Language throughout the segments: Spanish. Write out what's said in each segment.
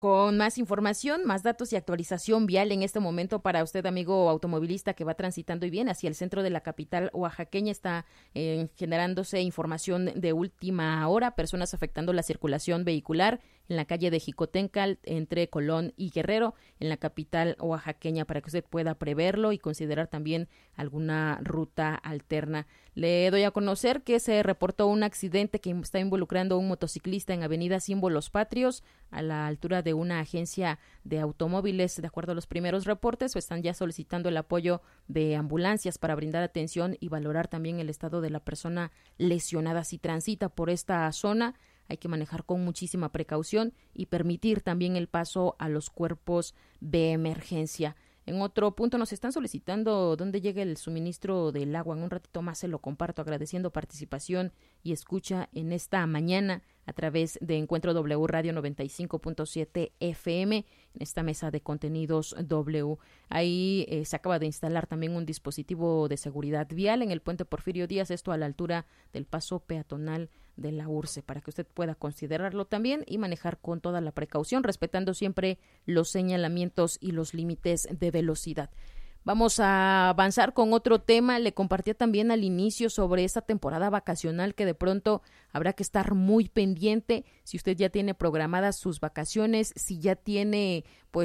Con más información, más datos y actualización vial en este momento para usted, amigo automovilista que va transitando y bien hacia el centro de la capital oaxaqueña, está generándose información de última hora, personas afectando la circulación vehicular en la calle de Jicotencal entre Colón y Guerrero en la capital oaxaqueña para que usted pueda preverlo y considerar también alguna ruta alterna. Le doy a conocer que se reportó un accidente que está involucrando a un motociclista en Avenida Símbolos Patrios a la altura de una agencia de automóviles. De acuerdo a los primeros reportes, están ya solicitando el apoyo de ambulancias para brindar atención y valorar también el estado de la persona lesionada. Si transita por esta zona, hay que manejar con muchísima precaución y permitir también el paso a los cuerpos de emergencia. En otro punto nos están solicitando dónde llega el suministro del agua. En un ratito más se lo comparto, agradeciendo participación y escucha en esta mañana a través de Encuentro W Radio 95.7 FM en esta mesa de contenidos W. Ahí se acaba de instalar también un dispositivo de seguridad vial en el puente Porfirio Díaz, esto a la altura del paso peatonal de la URCE, para que usted pueda considerarlo también y manejar con toda la precaución, respetando siempre los señalamientos y los límites de velocidad. Vamos a avanzar con otro tema. Le compartí también al inicio sobre esta temporada vacacional que de pronto habrá que estar muy pendiente. Si usted ya tiene programadas sus vacaciones, si ya tiene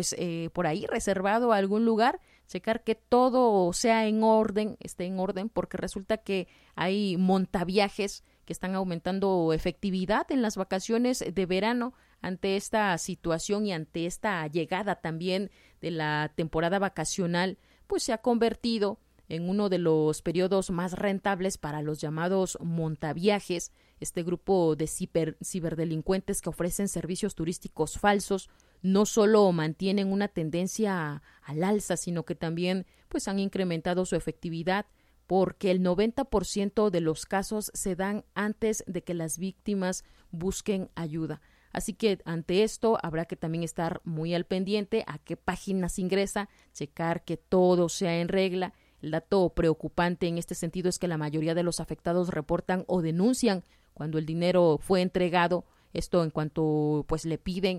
por ahí reservado algún lugar, checar que todo sea en orden, esté en orden, porque resulta que hay montaviajes que están aumentando efectividad en las vacaciones de verano. Ante esta situación y ante esta llegada también de la temporada vacacional, pues se ha convertido en uno de los periodos más rentables para los llamados montaviajes, este grupo de ciberdelincuentes que ofrecen servicios turísticos falsos. No solo mantienen una tendencia al alza, sino que también pues han incrementado su efectividad, porque el 90% de los casos se dan antes de que las víctimas busquen ayuda. Así que ante esto habrá que también estar muy al pendiente a qué páginas ingresa, checar que todo sea en regla. El dato preocupante en este sentido es que la mayoría de los afectados reportan o denuncian cuando el dinero fue entregado, esto en cuanto pues le piden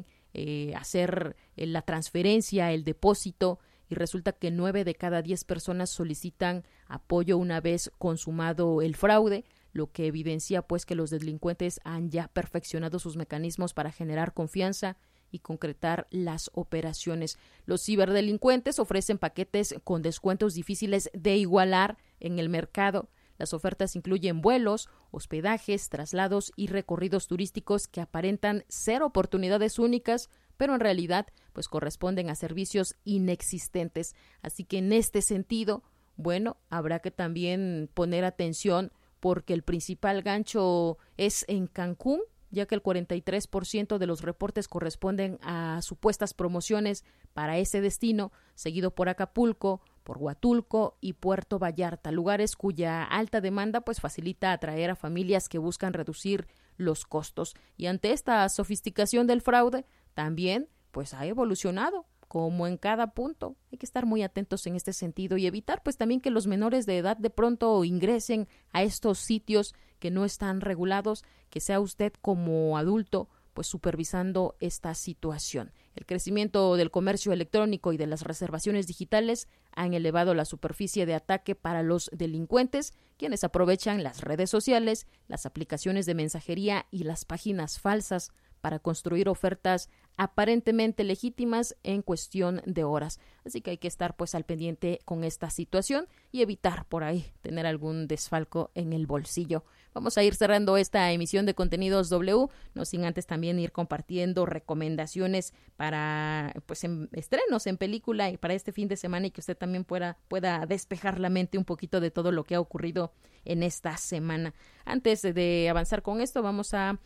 hacer la transferencia, el depósito, y resulta que 9 de cada 10 personas solicitan apoyo una vez consumado el fraude, lo que evidencia pues que los delincuentes han ya perfeccionado sus mecanismos para generar confianza y concretar las operaciones. Los ciberdelincuentes ofrecen paquetes con descuentos difíciles de igualar en el mercado. Las ofertas incluyen vuelos, hospedajes, traslados y recorridos turísticos que aparentan ser oportunidades únicas, pero en realidad pues corresponden a servicios inexistentes. Así que en este sentido, bueno, habrá que también poner atención, porque el principal gancho es en Cancún, ya que el 43% de los reportes corresponden a supuestas promociones para ese destino, seguido por Acapulco, por Huatulco y Puerto Vallarta, lugares cuya alta demanda pues facilita atraer a familias que buscan reducir los costos. Y ante esta sofisticación del fraude, también pues ha evolucionado, como en cada punto. Hay que estar muy atentos en este sentido y evitar pues también que los menores de edad de pronto ingresen a estos sitios que no están regulados, que sea usted como adulto pues supervisando esta situación. El crecimiento del comercio electrónico y de las reservaciones digitales han elevado la superficie de ataque para los delincuentes, quienes aprovechan las redes sociales, las aplicaciones de mensajería y las páginas falsas para construir ofertas aparentemente legítimas en cuestión de horas. Así que hay que estar pues al pendiente con esta situación y evitar por ahí tener algún desfalco en el bolsillo. Vamos a ir cerrando esta emisión de Contenidos W, no sin antes también ir compartiendo recomendaciones para pues estrenos en película y para este fin de semana, y que usted también pueda despejar la mente un poquito de todo lo que ha ocurrido en esta semana. Antes de avanzar con esto, vamos a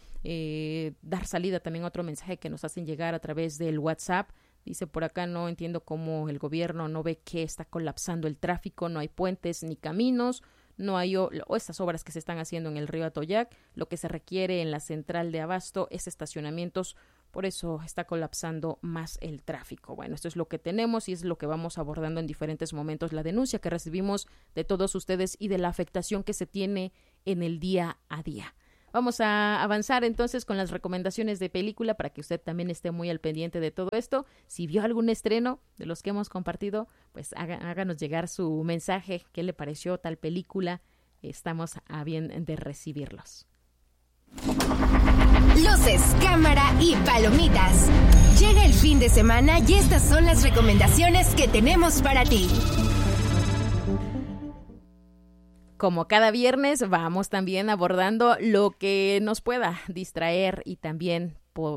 dar salida también a otro mensaje que nos hacen llegar a través del WhatsApp. Dice por acá: no entiendo cómo el gobierno no ve que está colapsando el tráfico, no hay puentes ni caminos, no hay estas obras que se están haciendo en el río Atoyac. Lo que se requiere en la central de abasto es estacionamientos, por eso está colapsando más el tráfico. Bueno, esto es lo que tenemos y es lo que vamos abordando en diferentes momentos. La denuncia que recibimos de todos ustedes y de la afectación que se tiene en el día a día. Vamos a avanzar entonces con las recomendaciones de película para que usted también esté muy al pendiente de todo esto. Si vio algún estreno de los que hemos compartido, pues háganos llegar su mensaje, qué le pareció tal película. Estamos a bien de recibirlos. Luces, cámara y palomitas. Llega el fin de semana y estas son las recomendaciones que tenemos para ti. Como cada viernes, vamos también abordando lo que nos pueda distraer y también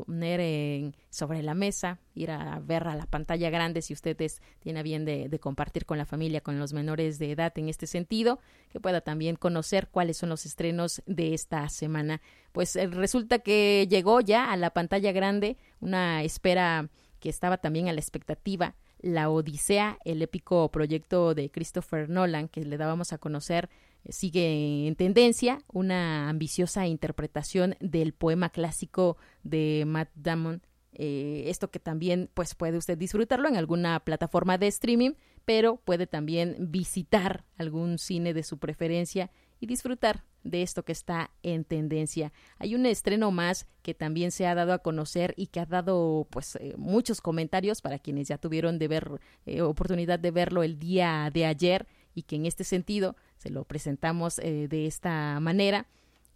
poner sobre la mesa, ir a ver a la pantalla grande si usted tiene a bien de compartir con la familia, con los menores de edad en este sentido, que pueda también conocer cuáles son los estrenos de esta semana. Pues resulta que llegó ya a la pantalla grande una espera que estaba también a la expectativa, La Odisea, el épico proyecto de Christopher Nolan que le dábamos a conocer. Sigue en tendencia una ambiciosa interpretación del poema clásico de Matt Damon. Esto que también pues puede usted disfrutarlo en alguna plataforma de streaming, pero puede también visitar algún cine de su preferencia y disfrutar de esto que está en tendencia. Hay un estreno más que también se ha dado a conocer y que ha dado pues muchos comentarios para quienes ya tuvieron oportunidad de verlo el día de ayer, y que en este sentido se lo presentamos de esta manera.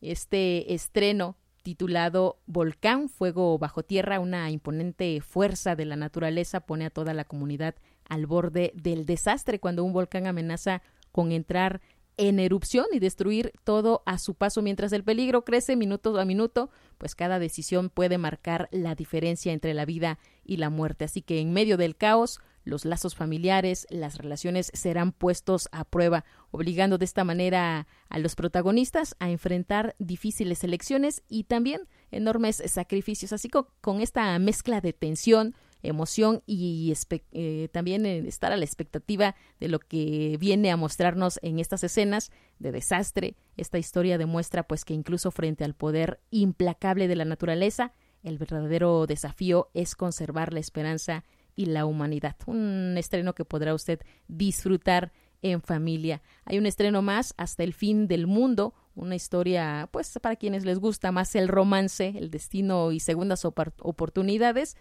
Este estreno titulado Volcán, Fuego bajo tierra, una imponente fuerza de la naturaleza pone a toda la comunidad al borde del desastre cuando un volcán amenaza con entrar en erupción y destruir todo a su paso. Mientras el peligro crece minuto a minuto, pues cada decisión puede marcar la diferencia entre la vida y la muerte. Así que en medio del caos, los lazos familiares, las relaciones serán puestos a prueba, obligando de esta manera a los protagonistas a enfrentar difíciles elecciones y también enormes sacrificios. Así que con esta mezcla de tensión, emoción y también estar a la expectativa de lo que viene a mostrarnos en estas escenas de desastre. Esta historia demuestra pues que incluso frente al poder implacable de la naturaleza, el verdadero desafío es conservar la esperanza y la humanidad. Un estreno que podrá usted disfrutar en familia. Hay un estreno más, Hasta el fin del mundo, una historia pues para quienes les gusta más el romance, el destino y segundas oportunidades.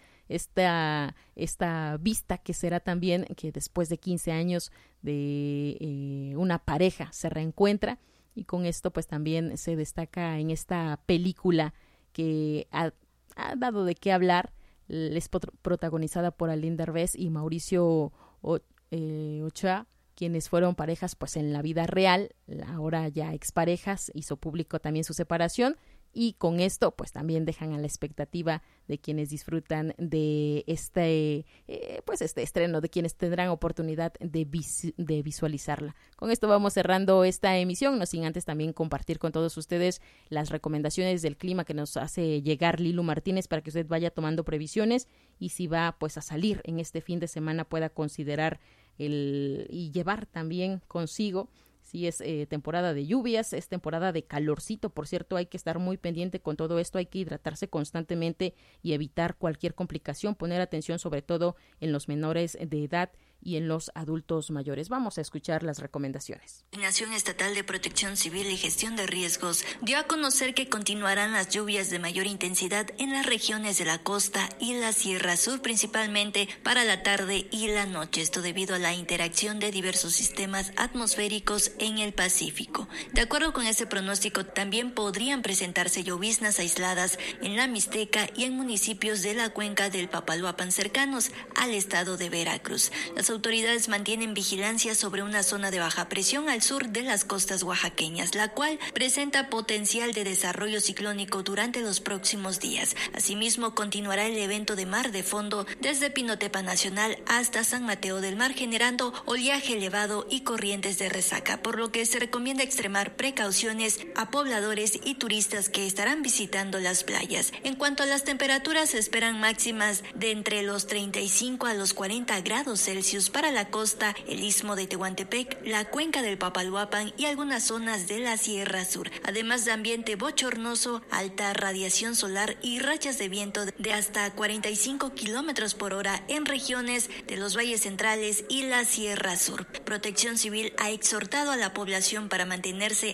Esta vista que será también que después de 15 años de una pareja se reencuentra, y con esto pues también se destaca en esta película que ha dado de qué hablar. Es protagonizada por Aline Derbez y Mauricio Ochoa, quienes fueron parejas pues en la vida real, ahora ya exparejas. Hizo público también su separación, y con esto pues también dejan a la expectativa de quienes disfrutan de este estreno, de quienes tendrán oportunidad de visualizarla. Con esto vamos cerrando esta emisión, no sin antes también compartir con todos ustedes las recomendaciones del clima que nos hace llegar Lilu Martínez para que usted vaya tomando previsiones, y si va pues a salir en este fin de semana pueda considerar y llevar también consigo. Si es temporada de lluvias, es temporada de calorcito, por cierto, hay que estar muy pendiente con todo esto, hay que hidratarse constantemente y evitar cualquier complicación, poner atención sobre todo en los menores de edad y en los adultos mayores. Vamos a escuchar las recomendaciones. La Coordinación Estatal de Protección Civil y Gestión de Riesgos dio a conocer que continuarán las lluvias de mayor intensidad en las regiones de la costa y la Sierra Sur, principalmente para la tarde y la noche. Esto debido a la interacción de diversos sistemas atmosféricos en el Pacífico. De acuerdo con este pronóstico, también podrían presentarse lloviznas aisladas en la Mixteca y en municipios de la cuenca del Papaloapan cercanos al estado de Veracruz. Las autoridades mantienen vigilancia sobre una zona de baja presión al sur de las costas oaxaqueñas, la cual presenta potencial de desarrollo ciclónico durante los próximos días. Asimismo, continuará el evento de mar de fondo desde Pinotepa Nacional hasta San Mateo del Mar, generando oleaje elevado y corrientes de resaca, por lo que se recomienda extremar precauciones a pobladores y turistas que estarán visitando las playas. En cuanto a las temperaturas, se esperan máximas de entre los 35 a los 40 grados Celsius servicios para la costa, el istmo de Tehuantepec, la cuenca del Papaloapan y algunas zonas de la Sierra Sur, además de ambiente bochornoso, alta radiación solar y rachas de viento de hasta 45 kilómetros por hora en regiones de los valles centrales y la Sierra Sur. Protección Civil ha exhortado a la población para mantenerse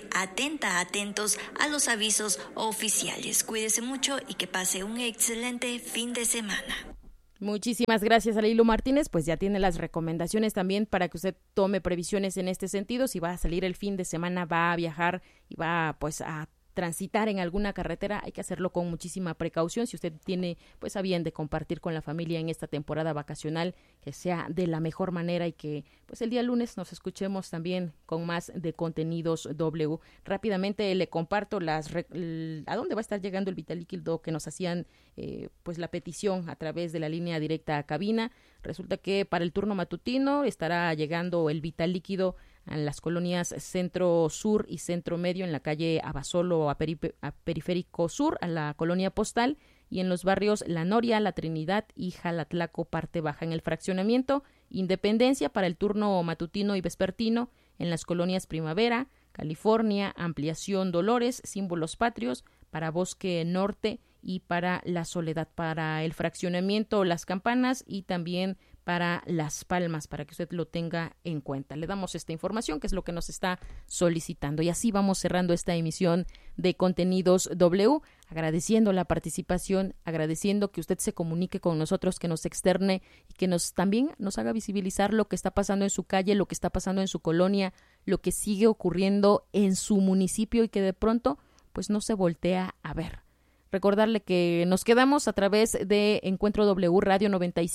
atentos a los avisos oficiales. Cuídese mucho y que pase un excelente fin de semana. Muchísimas gracias a Lilo Martínez, pues ya tiene las recomendaciones también para que usted tome previsiones en este sentido. Si va a salir el fin de semana, va a viajar y va pues a transitar en alguna carretera, hay que hacerlo con muchísima precaución. Si usted tiene pues a bien de compartir con la familia en esta temporada vacacional, que sea de la mejor manera y que pues el día lunes nos escuchemos también con más de Contenidos W. Rápidamente le comparto a dónde va a estar llegando el vital líquido que nos hacían pues la petición a través de la línea directa a cabina. Resulta que para el turno matutino estará llegando el vital líquido en las colonias Centro Sur y Centro Medio, en la calle Abasolo a Periférico Sur, a la colonia Postal, y en los barrios La Noria, La Trinidad y Jalatlaco, parte baja. En el fraccionamiento Independencia para el turno matutino y vespertino, en las colonias Primavera, California, Ampliación Dolores, Símbolos Patrios, para Bosque Norte y para La Soledad, para el fraccionamiento Las Campanas y también para Las Palmas, para que usted lo tenga en cuenta. Le damos esta información, que es lo que nos está solicitando. Y así vamos cerrando esta emisión de Contenidos W, agradeciendo la participación, agradeciendo que usted se comunique con nosotros, que nos externe y que también nos haga visibilizar lo que está pasando en su calle, lo que está pasando en su colonia, lo que sigue ocurriendo en su municipio y que de pronto pues no se voltea a ver. Recordarle que nos quedamos a través de Encuentro W Radio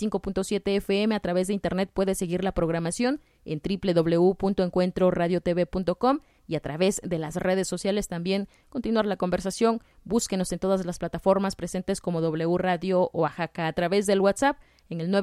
95.7 FM, a través de internet puede seguir la programación en www.encuentroradiotv.com y a través de las redes sociales también continuar la conversación. Búsquenos en todas las plataformas presentes como W Radio Oaxaca, a través del WhatsApp en el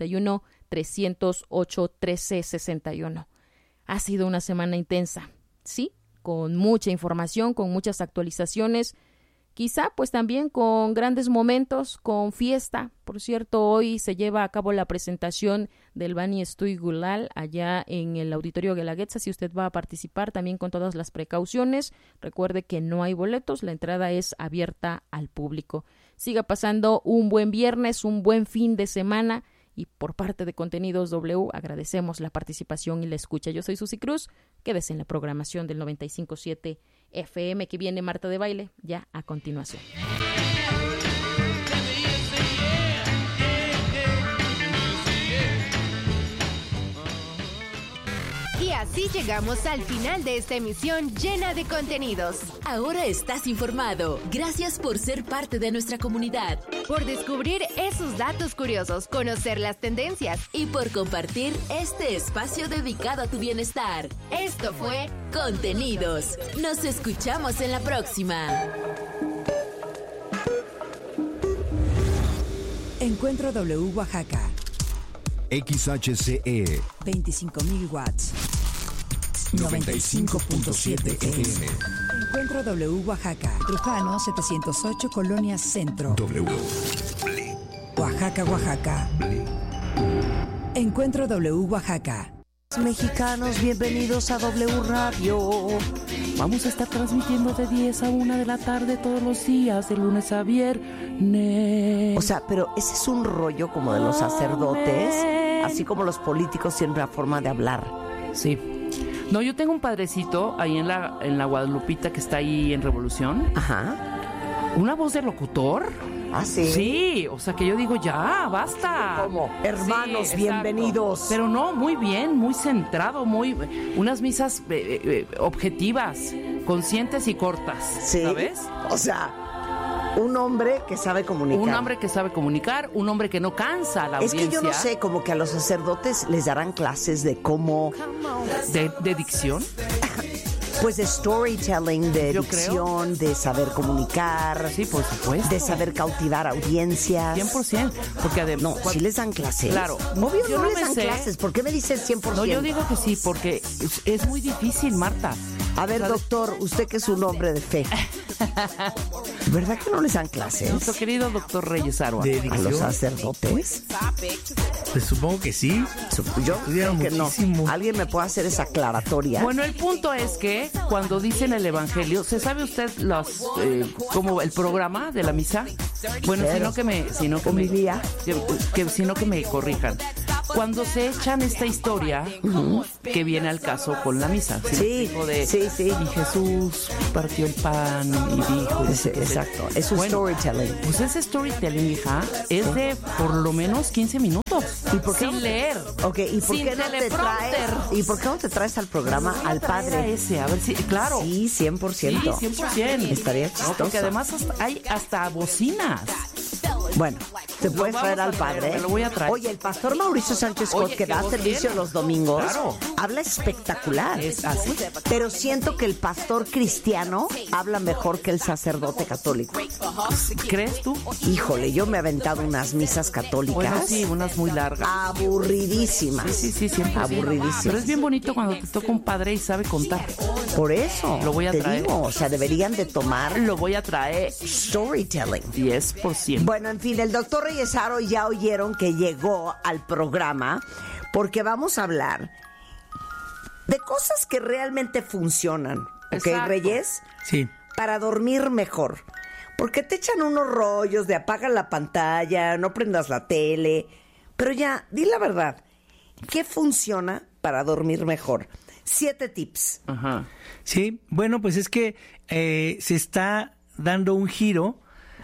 951-308-1361. Ha sido una semana intensa, sí, con mucha información, con muchas actualizaciones, quizá pues también con grandes momentos, con fiesta. Por cierto, hoy se lleva a cabo la presentación del Bani Estuy Gulal allá en el Auditorio Guelaguetza. Si usted va a participar, también con todas las precauciones, recuerde que no hay boletos, la entrada es abierta al público. Siga pasando un buen viernes, un buen fin de semana, y por parte de Contenidos W agradecemos la participación y la escucha. Yo soy Susi Cruz, quédese en la programación del 95.7 FM, que viene Marta de Baile ya a continuación. Y así llegamos al final de esta emisión llena de contenidos. Ahora estás informado. Gracias por ser parte de nuestra comunidad, por descubrir esos datos curiosos, conocer las tendencias y por compartir este espacio dedicado a tu bienestar. Esto fue Contenidos. Nos escuchamos en la próxima. Encuentro W Oaxaca. XHCE 25.000 watts. 95.7 FM. Encuentro W Oaxaca. Trujano 708, Colonia Centro. W. Oaxaca, Oaxaca. Encuentro W Oaxaca. Mexicanos, bienvenidos a W Radio. Vamos a estar transmitiendo de 10 a 1 de la tarde todos los días, de lunes a viernes. O sea, pero ese es un rollo como de los sacerdotes, así como los políticos tienen una forma de hablar. Sí. No, yo tengo un padrecito ahí en la Guadalupita que está ahí en Revolución. Ajá. Una voz de locutor. ¿Ah, sí? Sí, o sea que yo digo, ya, basta. ¿Cómo? Hermanos, sí, bienvenidos. Pero no, muy bien, muy centrado, unas misas objetivas, conscientes y cortas, ¿sí? ¿Sabes? O sea, un hombre que sabe comunicar. Un hombre que sabe comunicar, un hombre que no cansa a la audiencia. Es que yo no sé, como que a los sacerdotes les darán clases de cómo... ¿De dicción? Pues de storytelling, de dicción, de saber comunicar. Sí, por supuesto. De saber cautivar audiencias. 100%. Porque además... No, ¿sí les dan clases? Claro. Obvio yo no les me dan sé. clases. ¿Por qué me dices 100%? No, yo digo que sí, porque es muy difícil, Marta. A ver, doctor, usted que es un hombre de fe, ¿Verdad que no les dan clases? Nuestro querido doctor Reyes Arua. ¿De ¿A los dicción? sacerdotes? Pues supongo que sí. Yo creo que muchísimo. no. ¿Alguien me puede hacer esa aclaratoria? Bueno, el punto es que cuando dicen el evangelio, ¿se sabe usted como el programa de la misa? Bueno, Cero. sino que me corrijan. Cuando se echan esta historia que viene al caso con la misa. Sí, sí. Y Jesús partió el pan y dijo. Exacto, es un storytelling. Pues ese storytelling, hija, es de por lo menos 15 minutos. ¿Y por qué sin leer? Ok, ¿y por sin qué no te teleprompter. traes? ¿Y por qué no te traes al programa al padre? A ver si, claro. Sí, 100%. Sí, 100%. Estaría No, chistoso. porque además hay hasta bocinas. Bueno, te Lo puedes traer vamos al a traer, padre. me lo voy a traer. Oye, el pastor Mauricio Sánchez Scott, Oye, que qué da voz servicio tiene. los domingos, Claro. habla espectacular. Es así. Pero siento que el pastor cristiano habla mejor que el sacerdote católico. ¿Crees tú? Híjole, yo me he aventado unas misas católicas. Bueno, sí, unas muy largas. Aburridísimas. Sí, 100%. Aburridísimas. Pero es bien bonito cuando te toca un padre y sabe contar. Por eso. Lo voy a te traer. digo, o sea, deberían de tomar Lo voy a traer storytelling. 10%. Bueno, en fin, el doctor Reyes Aro ya oyeron que llegó al programa porque vamos a hablar de cosas que realmente funcionan. ¿Ok, Exacto. Reyes? Sí. Para dormir mejor. Porque te echan unos rollos de apaga la pantalla, no prendas la tele. Pero ya, di la verdad. ¿Qué funciona para dormir mejor? 7 tips. Ajá. Sí, bueno, pues es que se está dando un giro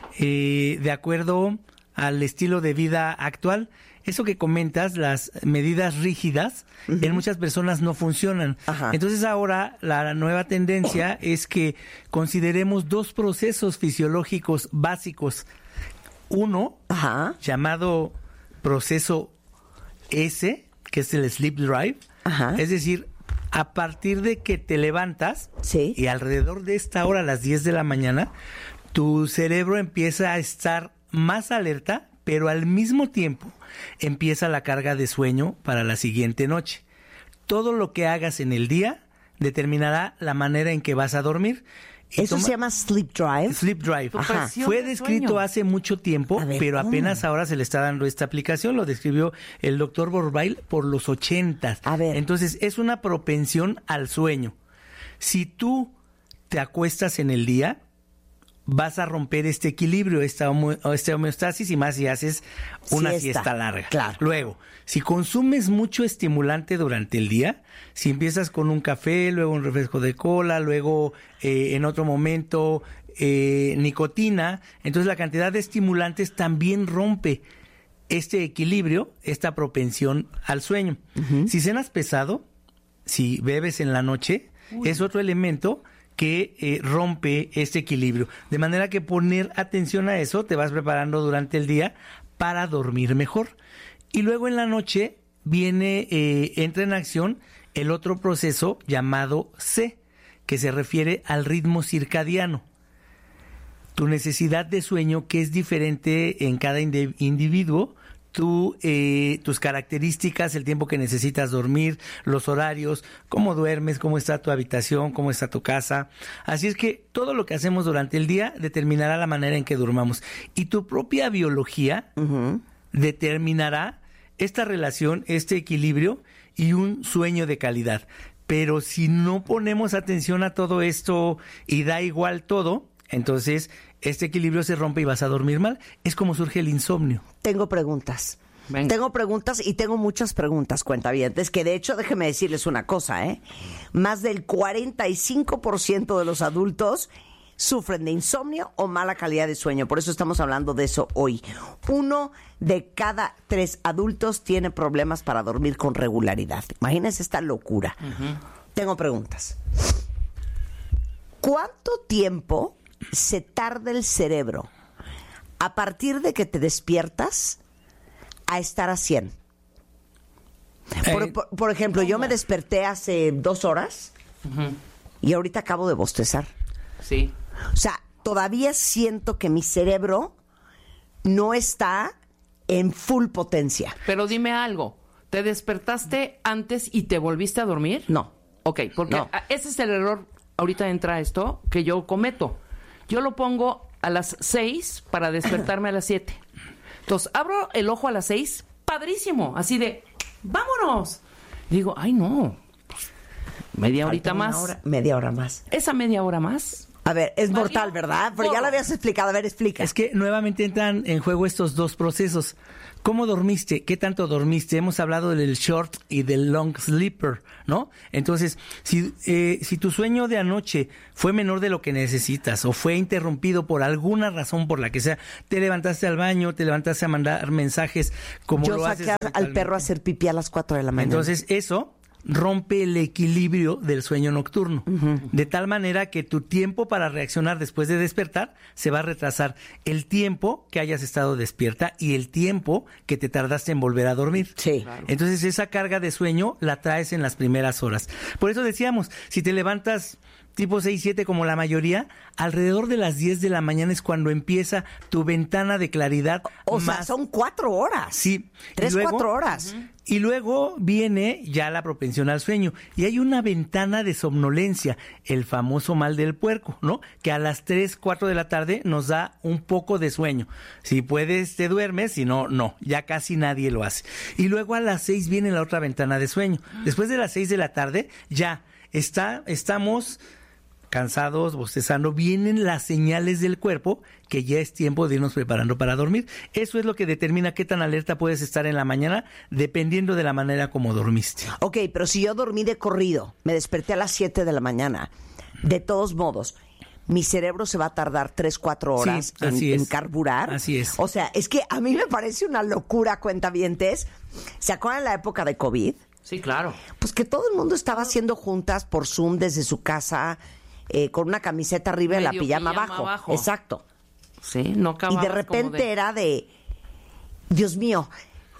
de acuerdo al estilo de vida actual. Eso que comentas, las medidas rígidas, en muchas personas no funcionan. Ajá. Entonces ahora la nueva tendencia es que consideremos 2 procesos fisiológicos básicos. Uno, Ajá. llamado proceso S, que es el sleep drive. Ajá. Es decir, a partir de que te levantas Sí. y alrededor de esta hora, a las 10 de la mañana, tu cerebro empieza a estar más alerta, pero al mismo tiempo empieza la carga de sueño para la siguiente noche. Todo lo que hagas en el día determinará la manera en que vas a dormir. Y Eso se llama sleep drive. Sleep Drive. Ajá. Fue descrito sueño. hace mucho tiempo, A ver, pero ¿cómo? apenas ahora se le está dando esta aplicación. Lo describió el doctor Borbail por los 80s. A ver. Entonces, es una propensión al sueño. Si tú te acuestas en el día, vas a romper este equilibrio, esta homeostasis, y más si haces una siesta larga. Claro. Luego, si consumes mucho estimulante durante el día, si empiezas con un café, luego un refresco de cola, luego en otro momento nicotina, entonces la cantidad de estimulantes también rompe este equilibrio, esta propensión al sueño. Si cenas pesado, si bebes en la noche, es otro elemento que rompe este equilibrio. De manera que poner atención a eso, te vas preparando durante el día para dormir mejor. Y luego en la noche entra en acción el otro proceso llamado C, que se refiere al ritmo circadiano. Tu necesidad de sueño, que es diferente en cada individuo, tus características, el tiempo que necesitas dormir, los horarios, cómo duermes, cómo está tu habitación, cómo está tu casa. Así es que todo lo que hacemos durante el día determinará la manera en que durmamos. Y tu propia biología determinará esta relación, este equilibrio y un sueño de calidad. Pero si no ponemos atención a todo esto y da igual todo, entonces este equilibrio se rompe y vas a dormir mal. Es como surge el insomnio. Tengo preguntas. Venga. Tengo preguntas y tengo muchas preguntas, cuentavientes, que de hecho, déjeme decirles una cosa, más del 45% de los adultos sufren de insomnio o mala calidad de sueño. Por eso estamos hablando de eso hoy. 1 de cada 3 adultos tiene problemas para dormir con regularidad. Imagínense esta locura. Tengo preguntas. ¿Cuánto tiempo se tarda el cerebro a partir de que te despiertas a estar a 100? Por ejemplo, yo me desperté hace 2 horas y ahorita acabo de bostezar. Sí. O sea, todavía siento que mi cerebro no está en full potencia. Pero dime algo. ¿Te despertaste antes y te volviste a dormir? No. Ok, porque No. ese es el error, ahorita entra esto, que yo cometo. yo lo pongo a las 6 para despertarme a las 7. Entonces, abro el ojo a las 6, padrísimo, así de, ¡vámonos! Digo, ay, no, media horita más. Media hora más. Esa media hora más. A ver, es mortal, ¿verdad? Pero ya lo habías explicado. A ver, explica. Es que nuevamente entran en juego estos dos procesos. ¿Cómo dormiste? ¿Qué tanto dormiste? Hemos hablado del short y del long sleeper, ¿no? Entonces, si tu sueño de anoche fue menor de lo que necesitas o fue interrumpido por alguna razón por la que sea, te levantaste al baño, te levantaste a mandar mensajes como yo lo haces. Yo saqué al perro a hacer pipí a las 4 de la mañana. Entonces, eso rompe el equilibrio del sueño nocturno, de tal manera que tu tiempo para reaccionar después de despertar se va a retrasar el tiempo que hayas estado despierta y el tiempo que te tardaste en volver a dormir. Sí. Claro. Entonces esa carga de sueño la traes en las primeras horas. Por eso decíamos, si te levantas tipo 6, 7 como la mayoría, alrededor de las 10 de la mañana es cuando empieza tu ventana de claridad. O sea, son 4 horas. Sí. 3, 4 horas. Y luego viene ya la propensión al sueño. Y hay una ventana de somnolencia, el famoso mal del puerco, ¿no? Que a las 3, 4 de la tarde nos da un poco de sueño. Si puedes, te duermes, si no, no. Ya casi nadie lo hace. Y luego a las 6 viene la otra ventana de sueño. Después de las 6 de la tarde, ya estamos cansados, bostezando, vienen las señales del cuerpo que ya es tiempo de irnos preparando para dormir. Eso es lo que determina qué tan alerta puedes estar en la mañana, dependiendo de la manera como dormiste. Ok, pero si yo dormí de corrido, me desperté a las 7 de la mañana, de todos modos, mi cerebro se va a tardar 3, 4 horas en carburar. Así es. O sea, es que a mí me parece una locura, cuentavientes. ¿Se acuerdan la época de COVID? Sí, claro. Pues que todo el mundo estaba haciendo juntas por Zoom desde su casa, con una camiseta arriba y la pijama abajo. Exacto. Sí, no acababas. Y de repente era de, Dios mío,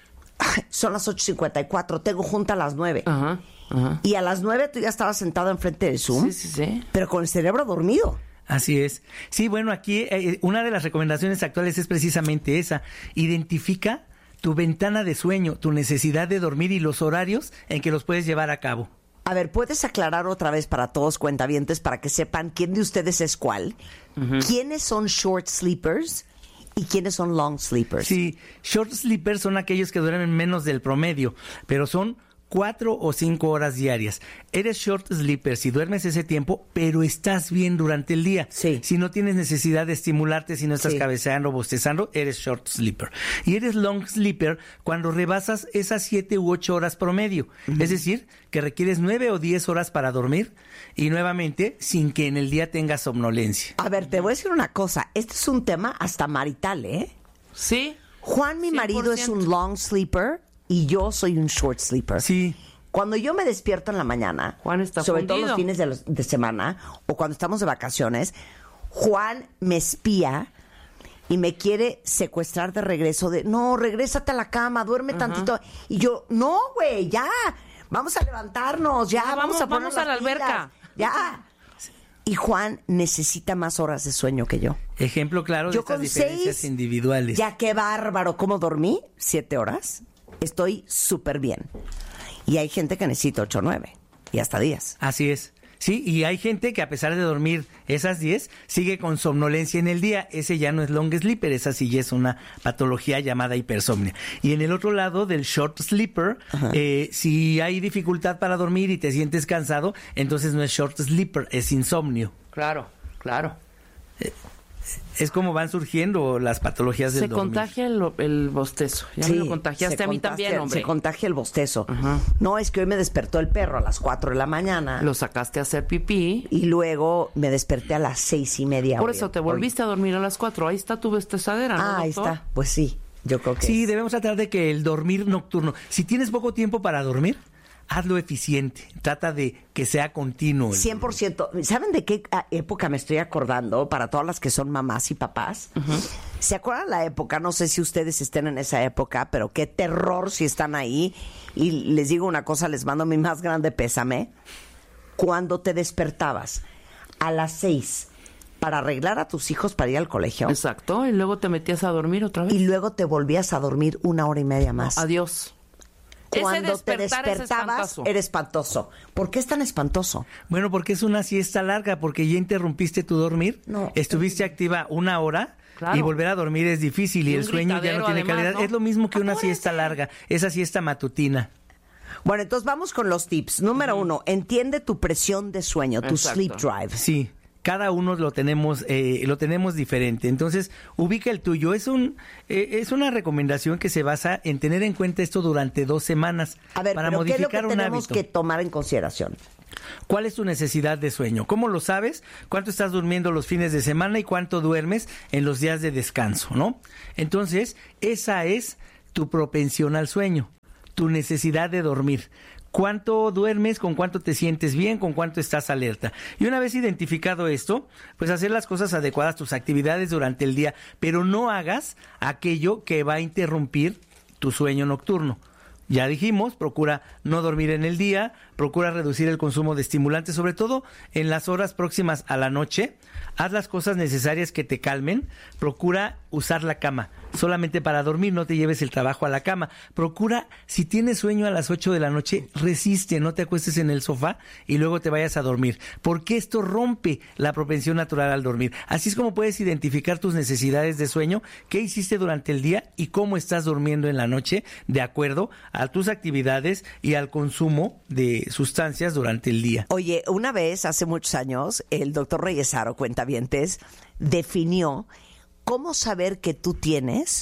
son las 8:54, tengo junta a las 9. Ajá. Y a las 9 tú ya estabas sentado enfrente del Zoom, sí. pero con el cerebro dormido. Así es. Sí, bueno, aquí una de las recomendaciones actuales es precisamente esa. Identifica tu ventana de sueño, tu necesidad de dormir y los horarios en que los puedes llevar a cabo. A ver, ¿puedes aclarar otra vez para todos cuentavientes para que sepan quién de ustedes es cuál? ¿Quiénes son short sleepers y quiénes son long sleepers? Sí, short sleepers son aquellos que duermen menos del promedio, pero son 4 o 5 horas diarias. Eres short sleeper si duermes ese tiempo, pero estás bien durante el día. Sí. Si no tienes necesidad de estimularte, si no estás cabeceando o bostezando, eres short sleeper. Y eres long sleeper cuando rebasas esas 7 u 8 horas promedio. Es decir, que requieres 9 o 10 horas para dormir y nuevamente sin que en el día tengas somnolencia. A ver, te voy a decir una cosa. Este es un tema hasta marital, ¿eh? Sí. Juan, mi 100%. Marido, es un long sleeper y yo soy un short sleeper. Sí. Cuando yo me despierto en la mañana, Juan está sobre fundido. todo los fines de semana o cuando estamos de vacaciones, Juan me espía y me quiere secuestrar de regreso no, regrésate a la cama, duerme tantito. Y yo, no, güey, ya, vamos a levantarnos, ya, vamos a ponernos a la alberca. Ya. Y Juan necesita más horas de sueño que yo. Ejemplo claro de estas diferencias 6, individuales. Ya, qué bárbaro. ¿Cómo dormí? 7 horas. Estoy súper bien. Y hay gente que necesita 8 o 9. Y hasta 10. Así es. Sí, y hay gente que a pesar de dormir esas 10, sigue con somnolencia en el día. Ese ya no es long sleeper, esa sí ya es una patología llamada hipersomnia. Y en el otro lado del short sleeper, si hay dificultad para dormir y te sientes cansado, entonces no es short sleeper, es insomnio. Claro. Es como van surgiendo las patologías del dormir. Se contagia el bostezo. Ya me lo contagiaste a mí también, hombre. Se contagia el bostezo. No, es que hoy me despertó el perro a las 4 de la mañana. Lo sacaste a hacer pipí. Y luego me desperté a las 6:30. Por eso te volviste a dormir a las 4. Ahí está tu bostezadera, ¿no, doctor? Ahí está. Pues sí, yo creo que sí, debemos tratar de que el dormir nocturno, si tienes poco tiempo para dormir, hazlo eficiente. Trata de que sea continuo. 100%. ¿Saben de qué época me estoy acordando? Para todas las que son mamás y papás. ¿Se acuerdan la época? No sé si ustedes estén en esa época, pero qué terror si están ahí. Y les digo una cosa, les mando mi más grande pésame. Cuando te despertabas a las 6 para arreglar a tus hijos para ir al colegio. Exacto. Y luego te metías a dormir otra vez. Y luego te volvías a dormir 1 hora y media más. Adiós. cuando te despertar es despertabas espantoso. era espantoso. ¿Por qué es tan espantoso? Bueno, porque es una siesta larga, porque ya interrumpiste tu dormir, No. Estuviste activa 1 hora. Claro. Y volver a dormir es difícil y Y el un sueño ya gritadero, no tiene además, calidad. ¿no? Es lo mismo que una siesta larga, esa siesta matutina. Bueno, entonces vamos con los tips. Número 1, entiende tu presión de sueño, tu Exacto. sleep drive. Sí, cada uno lo tenemos diferente. Entonces, ubica el tuyo. Es una recomendación que se basa en tener en cuenta esto durante 2 semanas A ver, para pero ¿qué es lo modificar que un tenemos hábito. que tomar en consideración? ¿Cuál es tu necesidad de sueño? ¿Cómo lo sabes? ¿Cuánto estás durmiendo los fines de semana y cuánto duermes en los días de descanso, ¿no? Entonces, esa es tu propensión al sueño, tu necesidad de dormir. ¿Cuánto duermes? ¿Con cuánto te sientes bien? ¿Con cuánto estás alerta? Y una vez identificado esto, pues hacer las cosas adecuadas, tus actividades durante el día, pero no hagas aquello que va a interrumpir tu sueño nocturno. Ya dijimos, procura no dormir en el día, procura reducir el consumo de estimulantes, sobre todo en las horas próximas a la noche. Haz las cosas necesarias que te calmen, procura usar la cama. Solamente para dormir, no te lleves el trabajo a la cama. Procura, si tienes sueño a las 8 de la noche, resiste, no te acuestes en el sofá y luego te vayas a dormir, porque esto rompe la propensión natural al dormir. Así es como puedes identificar tus necesidades de sueño, qué hiciste durante el día y cómo estás durmiendo en la noche, de acuerdo a tus actividades y al consumo de sustancias durante el día. Oye, una vez, hace muchos años, el doctor Reyesaro, cuentavientes, definió cómo saber que tú tienes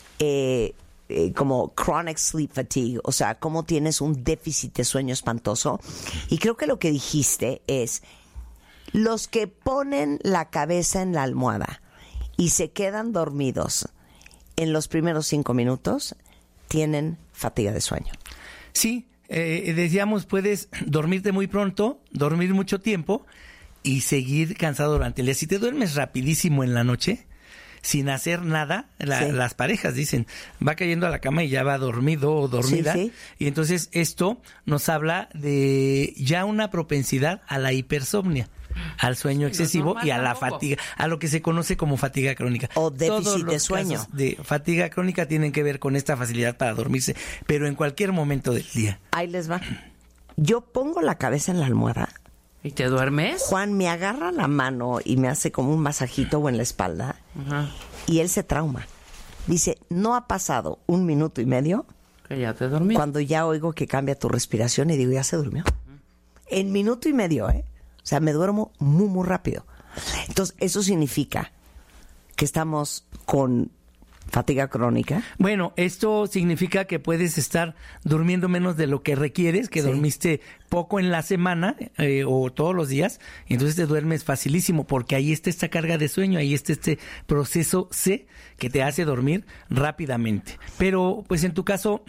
como chronic sleep fatigue, o sea, cómo tienes un déficit de sueño espantoso. Y creo que lo que dijiste es, los que ponen la cabeza en la almohada y se quedan dormidos en los primeros 5 minutos, tienen fatiga de sueño. Sí, decíamos, puedes dormirte muy pronto, dormir mucho tiempo y seguir cansado durante el día. Si te duermes rapidísimo en la noche, sin hacer nada, las parejas dicen, va cayendo a la cama y ya va dormido o dormida. Sí, sí. Y entonces esto nos habla de ya una propensidad a la hipersomnia, al sueño excesivo y a la fatiga, a lo que se conoce como fatiga crónica. O déficit Todos los de sueño. casos de fatiga crónica tienen que ver con esta facilidad para dormirse, pero en cualquier momento del día. Ahí les va. Yo pongo la cabeza en la almohada. ¿Y te duermes? Juan me agarra la mano y me hace como un masajito o en la espalda. Ajá. Y él se trauma. Dice, no ha pasado 1 minuto y medio Que ya te dormí. cuando ya oigo que cambia tu respiración y digo, ya se durmió. En minuto y medio, ¿eh? O sea, me duermo muy, muy rápido. Entonces, eso significa que estamos con fatiga crónica. Bueno, esto significa que puedes estar durmiendo menos de lo que requieres, que Sí. dormiste poco en la semana o todos los días, y entonces te duermes facilísimo, porque ahí está esta carga de sueño, ahí está este proceso C que te hace dormir rápidamente. Pero, pues en tu caso,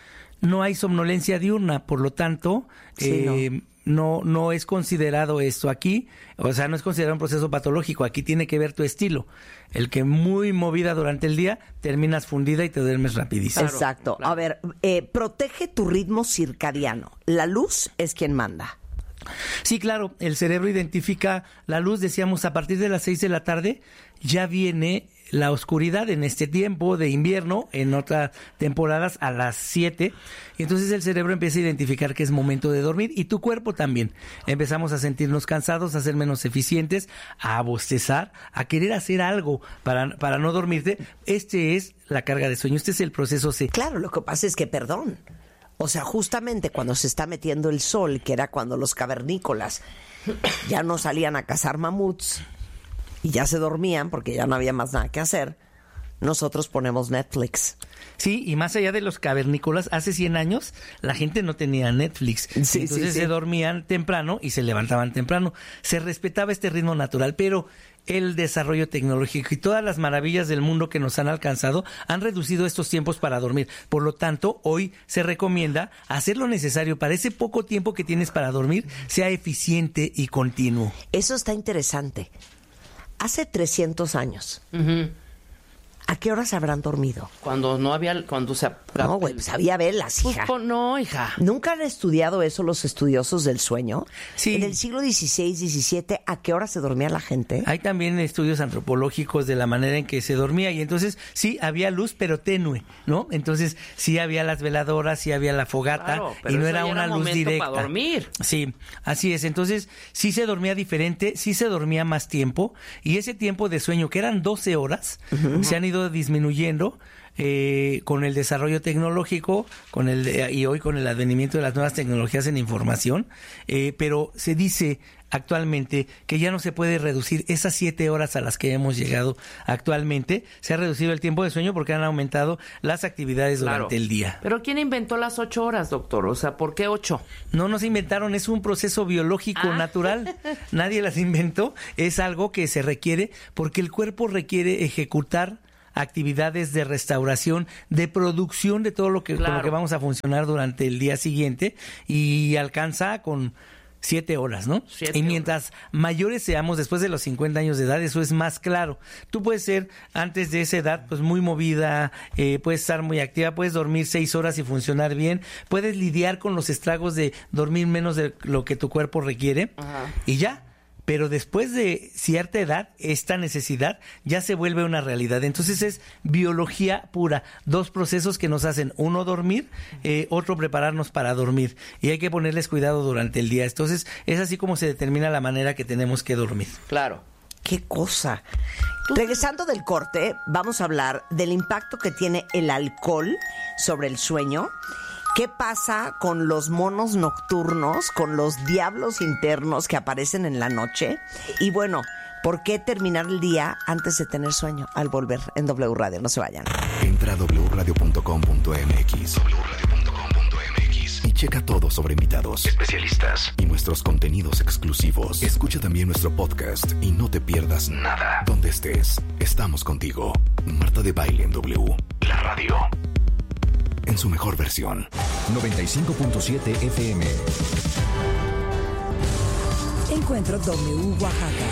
no hay somnolencia diurna, por lo tanto, Sí, no es considerado esto aquí, o sea, no es considerado un proceso patológico, aquí tiene que ver tu estilo. El que muy movida durante el día, terminas fundida y te duermes rapidísimo. Claro, Exacto. claro. A ver, protege tu ritmo circadiano. La luz es quien manda. Sí, claro, el cerebro identifica la luz, decíamos, a partir de las 6 de la tarde ya viene la oscuridad en este tiempo de invierno, en otras temporadas a las 7, y entonces el cerebro empieza a identificar que es momento de dormir, y tu cuerpo también. Empezamos a sentirnos cansados, a ser menos eficientes, a bostezar, a querer hacer algo para no dormirte. Este es la carga de sueño, este es el proceso C. Claro, lo que pasa es que, perdón, o sea, justamente cuando se está metiendo el sol, que era cuando los cavernícolas ya no salían a cazar mamuts y ya se dormían porque ya no había más nada que hacer, nosotros ponemos Netflix. Sí, y más allá de los cavernícolas, hace 100 años la gente no tenía Netflix. Sí, Entonces sí. se dormían temprano y se levantaban temprano. Se respetaba este ritmo natural, pero el desarrollo tecnológico y todas las maravillas del mundo que nos han alcanzado han reducido estos tiempos para dormir. Por lo tanto, hoy se recomienda hacer lo necesario para ese poco tiempo que tienes para dormir, sea eficiente y continuo. Eso está interesante. Hace 300 años, ¿A qué horas habrán dormido? Cuando se apagaba. No, güey, pues había velas, hija. Pues, no, hija. ¿Nunca han estudiado eso los estudiosos del sueño? Sí. En el siglo XVI, XVII, ¿a qué hora se dormía la gente? Hay también estudios antropológicos de la manera en que se dormía y entonces sí había luz pero tenue, ¿no? Entonces sí había las veladoras, sí había la fogata, claro, pero y no eso era ya una luz directa. Para dormir. Sí, así es. Entonces sí se dormía diferente, sí se dormía más tiempo y ese tiempo de sueño que eran 12 horas se han ido disminuyendo con el desarrollo tecnológico, y hoy con el advenimiento de las nuevas tecnologías en información, pero se dice actualmente que ya no se puede reducir esas 7 horas a las que hemos llegado actualmente. Se ha reducido el tiempo de sueño porque han aumentado las actividades durante el día. Pero ¿quién inventó las 8 horas, doctor? O sea, ¿por qué 8? No se inventaron, es un proceso biológico natural. Nadie las inventó, es algo que se requiere porque el cuerpo requiere ejecutar actividades de restauración, de producción de todo lo que, con lo que vamos a funcionar durante el día siguiente y alcanza con 7 horas, ¿no? Y mientras mayores seamos, después de los 50 años de edad, eso es más claro. Tú puedes ser, antes de esa edad, pues muy movida, puedes estar muy activa, puedes dormir 6 horas y funcionar bien, puedes lidiar con los estragos de dormir menos de lo que tu cuerpo requiere. Ajá. Y ya. Pero después de cierta edad, esta necesidad ya se vuelve una realidad. Entonces es biología pura. 2 procesos que nos hacen, uno dormir, otro prepararnos para dormir. Y hay que ponerles cuidado durante el día. Entonces es así como se determina la manera que tenemos que dormir. Claro. ¡Qué cosa! Regresando del corte, vamos a hablar del impacto que tiene el alcohol sobre el sueño. ¿Qué pasa con los monos nocturnos, con los diablos internos que aparecen en la noche? Y bueno, ¿por qué terminar el día antes de tener sueño? Al volver en W Radio, no se vayan. Entra a wradio.com.mx y checa todo sobre invitados, especialistas y nuestros contenidos exclusivos. Escucha también nuestro podcast y no te pierdas nada. Donde estés, estamos contigo. Marta de Baile en W, la radio. En su mejor versión. 95.7 FM. Encuentro W Oaxaca.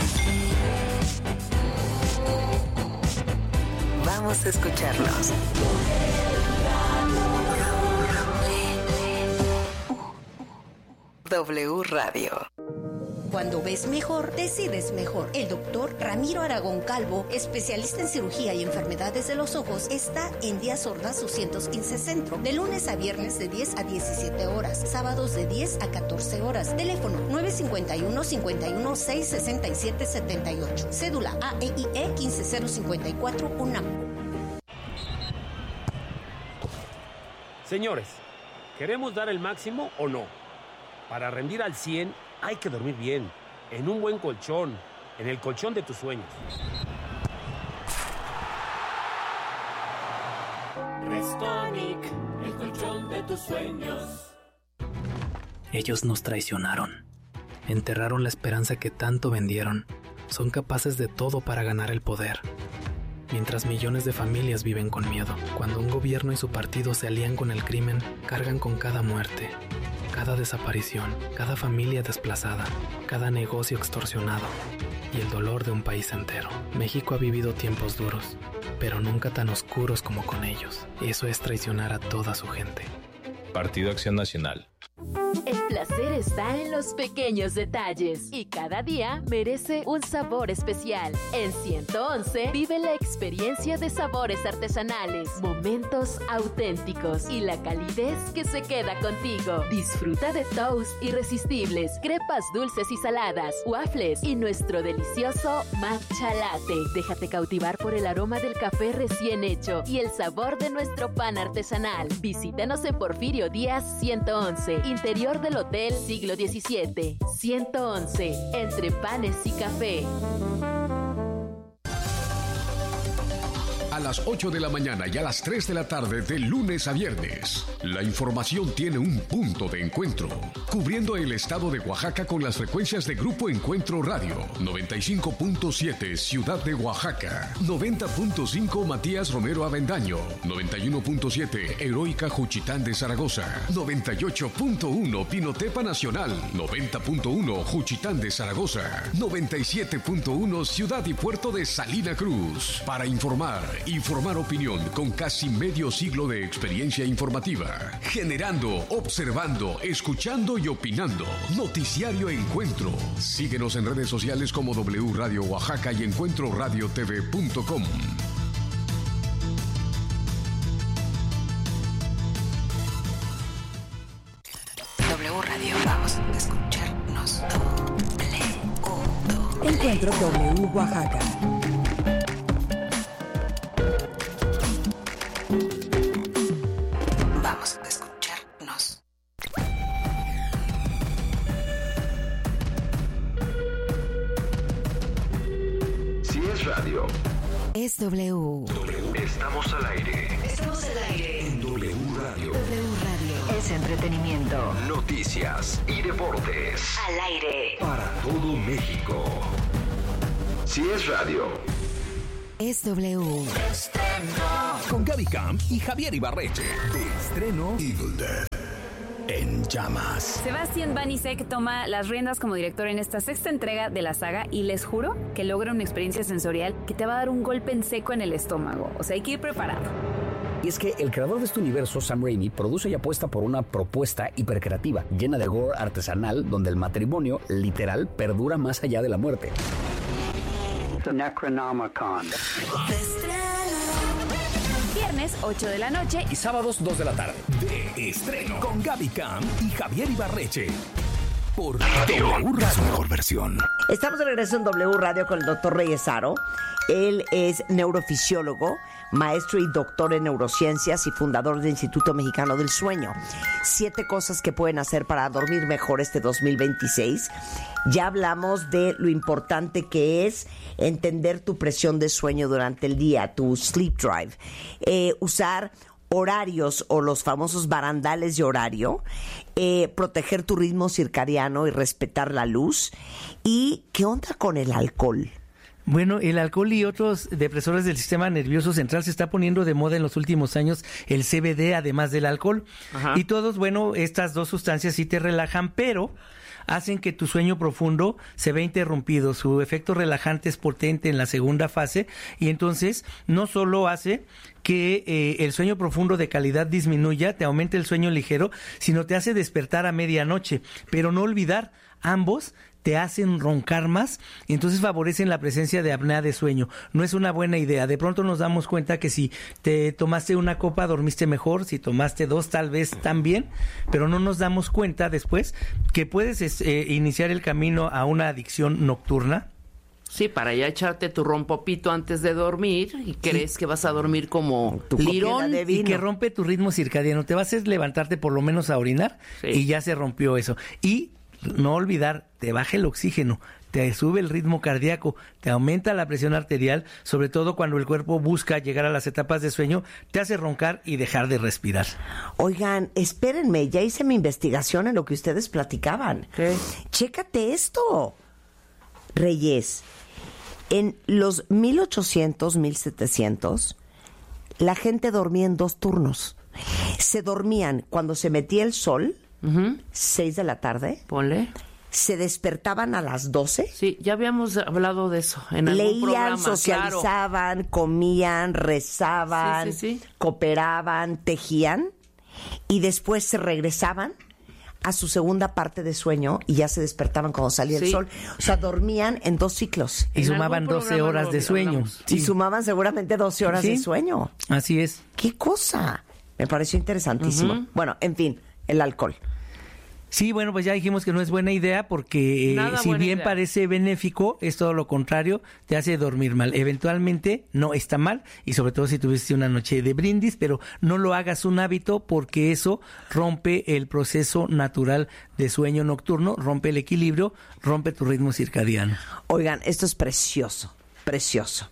Vamos a escucharlos. W Radio. Cuando ves mejor, decides mejor. El doctor Ramiro Aragón Calvo, especialista en cirugía y enfermedades de los ojos, está en Díaz Ordaz 215 Centro, de lunes a viernes de 10 a 17 horas, sábados de 10 a 14 horas. Teléfono 951-51-667-78. Cédula AEIE 15054 UNAM. Señores, ¿queremos dar el máximo o no? Para rendir al 100 hay que dormir bien, en un buen colchón, en el colchón de tus sueños. Restonic, el colchón de tus sueños. Ellos nos traicionaron, enterraron la esperanza que tanto vendieron, son capaces de todo para ganar el poder. Mientras millones de familias viven con miedo, cuando un gobierno y su partido se alían con el crimen, cargan con cada muerte, cada desaparición, cada familia desplazada, cada negocio extorsionado y el dolor de un país entero. México ha vivido tiempos duros, pero nunca tan oscuros como con ellos. Eso es traicionar a toda su gente. Partido Acción Nacional. El placer está en los pequeños detalles y cada día merece un sabor especial. En 111 vive la experiencia de sabores artesanales, momentos auténticos y la calidez que se queda contigo. Disfruta de toast irresistibles, crepas dulces y saladas, waffles y nuestro delicioso matcha latte. Déjate cautivar por el aroma del café recién hecho y el sabor de nuestro pan artesanal. Visítanos en Porfirio Díaz 111, interior del Hotel Siglo XVII. 111, entre panes y café. A las 8 de la mañana y a las 3 de la tarde de lunes a viernes. La información tiene un punto de encuentro, cubriendo el estado de Oaxaca con las frecuencias de Grupo Encuentro Radio. 95.7 Ciudad de Oaxaca, 90.5 Matías Romero Avendaño, 91.7 Heroica Juchitán de Zaragoza, 98.1 Pinotepa Nacional, 90.1 Juchitán de Zaragoza, 97.1 Ciudad y Puerto de Salina Cruz. Para informar y formar opinión con casi medio siglo de experiencia informativa. Generando, observando, escuchando y opinando. Noticiario Encuentro. Síguenos en redes sociales como W Radio Oaxaca y encuentroradiotv.com. W Radio, vamos a escucharnos. Encuentro W Oaxaca. Vamos a escucharnos. Si es radio, Es W. estamos al aire. Estamos al aire. En W Radio. W Radio. Es entretenimiento. Noticias y deportes. Al aire. Para todo México. Si es radio. Es W. Con Gaby Camp y Javier Ibarreche. De estreno Evil Dead en llamas. Sebastián Banisek toma las riendas como director en esta sexta entrega de la saga y les juro que logra una experiencia sensorial que te va a dar un golpe en seco en el estómago. O sea, hay que ir preparado. Y es que el creador de este universo, Sam Raimi, produce y apuesta por una propuesta hipercreativa, llena de gore artesanal, donde el matrimonio, literal, perdura más allá de la muerte. The Necronomicon. Viernes, 8 de la noche. Y sábados, 2 de la tarde. De estreno. Con Gaby Camp y Javier Ibarreche. Por W Radio. Su mejor versión. Estamos de regreso en W Radio con el doctor Reyes Aro. Él es neurofisiólogo, maestro y doctor en neurociencias y fundador del Instituto Mexicano del Sueño. 7 cosas que pueden hacer para dormir mejor este 2026. Ya hablamos de lo importante que es entender tu presión de sueño durante el día, tu sleep drive. Usar horarios o los famosos barandales de horario, proteger tu ritmo circadiano y respetar la luz. ¿Y qué onda con el alcohol? Bueno, el alcohol y otros depresores del sistema nervioso central se está poniendo de moda en los últimos años, el CBD además del alcohol. Ajá. Y todos, bueno, estas dos sustancias sí te relajan, pero hacen que tu sueño profundo se vea interrumpido. Su efecto relajante es potente en la segunda fase y entonces no solo hace que el sueño profundo de calidad disminuya, te aumenta el sueño ligero, sino te hace despertar a medianoche. Pero no olvidar, ambos te hacen roncar más y entonces favorecen la presencia de apnea de sueño. No es una buena idea. De pronto nos damos cuenta que si te tomaste una copa dormiste mejor, si tomaste 2 tal vez también, pero no nos damos cuenta después que puedes iniciar el camino a una adicción nocturna. Sí, para ya echarte tu rompopito antes de dormir y crees que vas a dormir como tu lirón y que rompe tu ritmo circadiano. Te va a hacer levantarte por lo menos a orinar y ya se rompió eso. Y no olvidar, te baja el oxígeno, te sube el ritmo cardíaco, te aumenta la presión arterial, sobre todo cuando el cuerpo busca llegar a las etapas de sueño, te hace roncar y dejar de respirar. Oigan, espérenme, ya hice mi investigación en lo que ustedes platicaban. ¿Qué? Chécate esto, Reyes. En los 1800, 1700, la gente dormía en 2 turnos. Se dormían cuando se metía el sol, 6 de la tarde. Ponle. Se despertaban a las 12. Sí, ya habíamos hablado de eso en algún Leían, programa. socializaban, claro. Comían, rezaban, cooperaban, tejían y después se regresaban a su segunda parte de sueño y ya se despertaban cuando salía el sol. O sea, dormían en 2 ciclos. Y sumaban 12 horas de sueño. Sí. Y sumaban seguramente 12 horas de sueño. Así es. ¿Qué cosa? Me pareció interesantísimo. Bueno, en fin, el alcohol. Sí, bueno, pues ya dijimos que no es buena idea porque si bien parece benéfico, es todo lo contrario, te hace dormir mal. Eventualmente no está mal y sobre todo si tuviste una noche de brindis, pero no lo hagas un hábito porque eso rompe el proceso natural de sueño nocturno, rompe el equilibrio, rompe tu ritmo circadiano. Oigan, esto es precioso, precioso.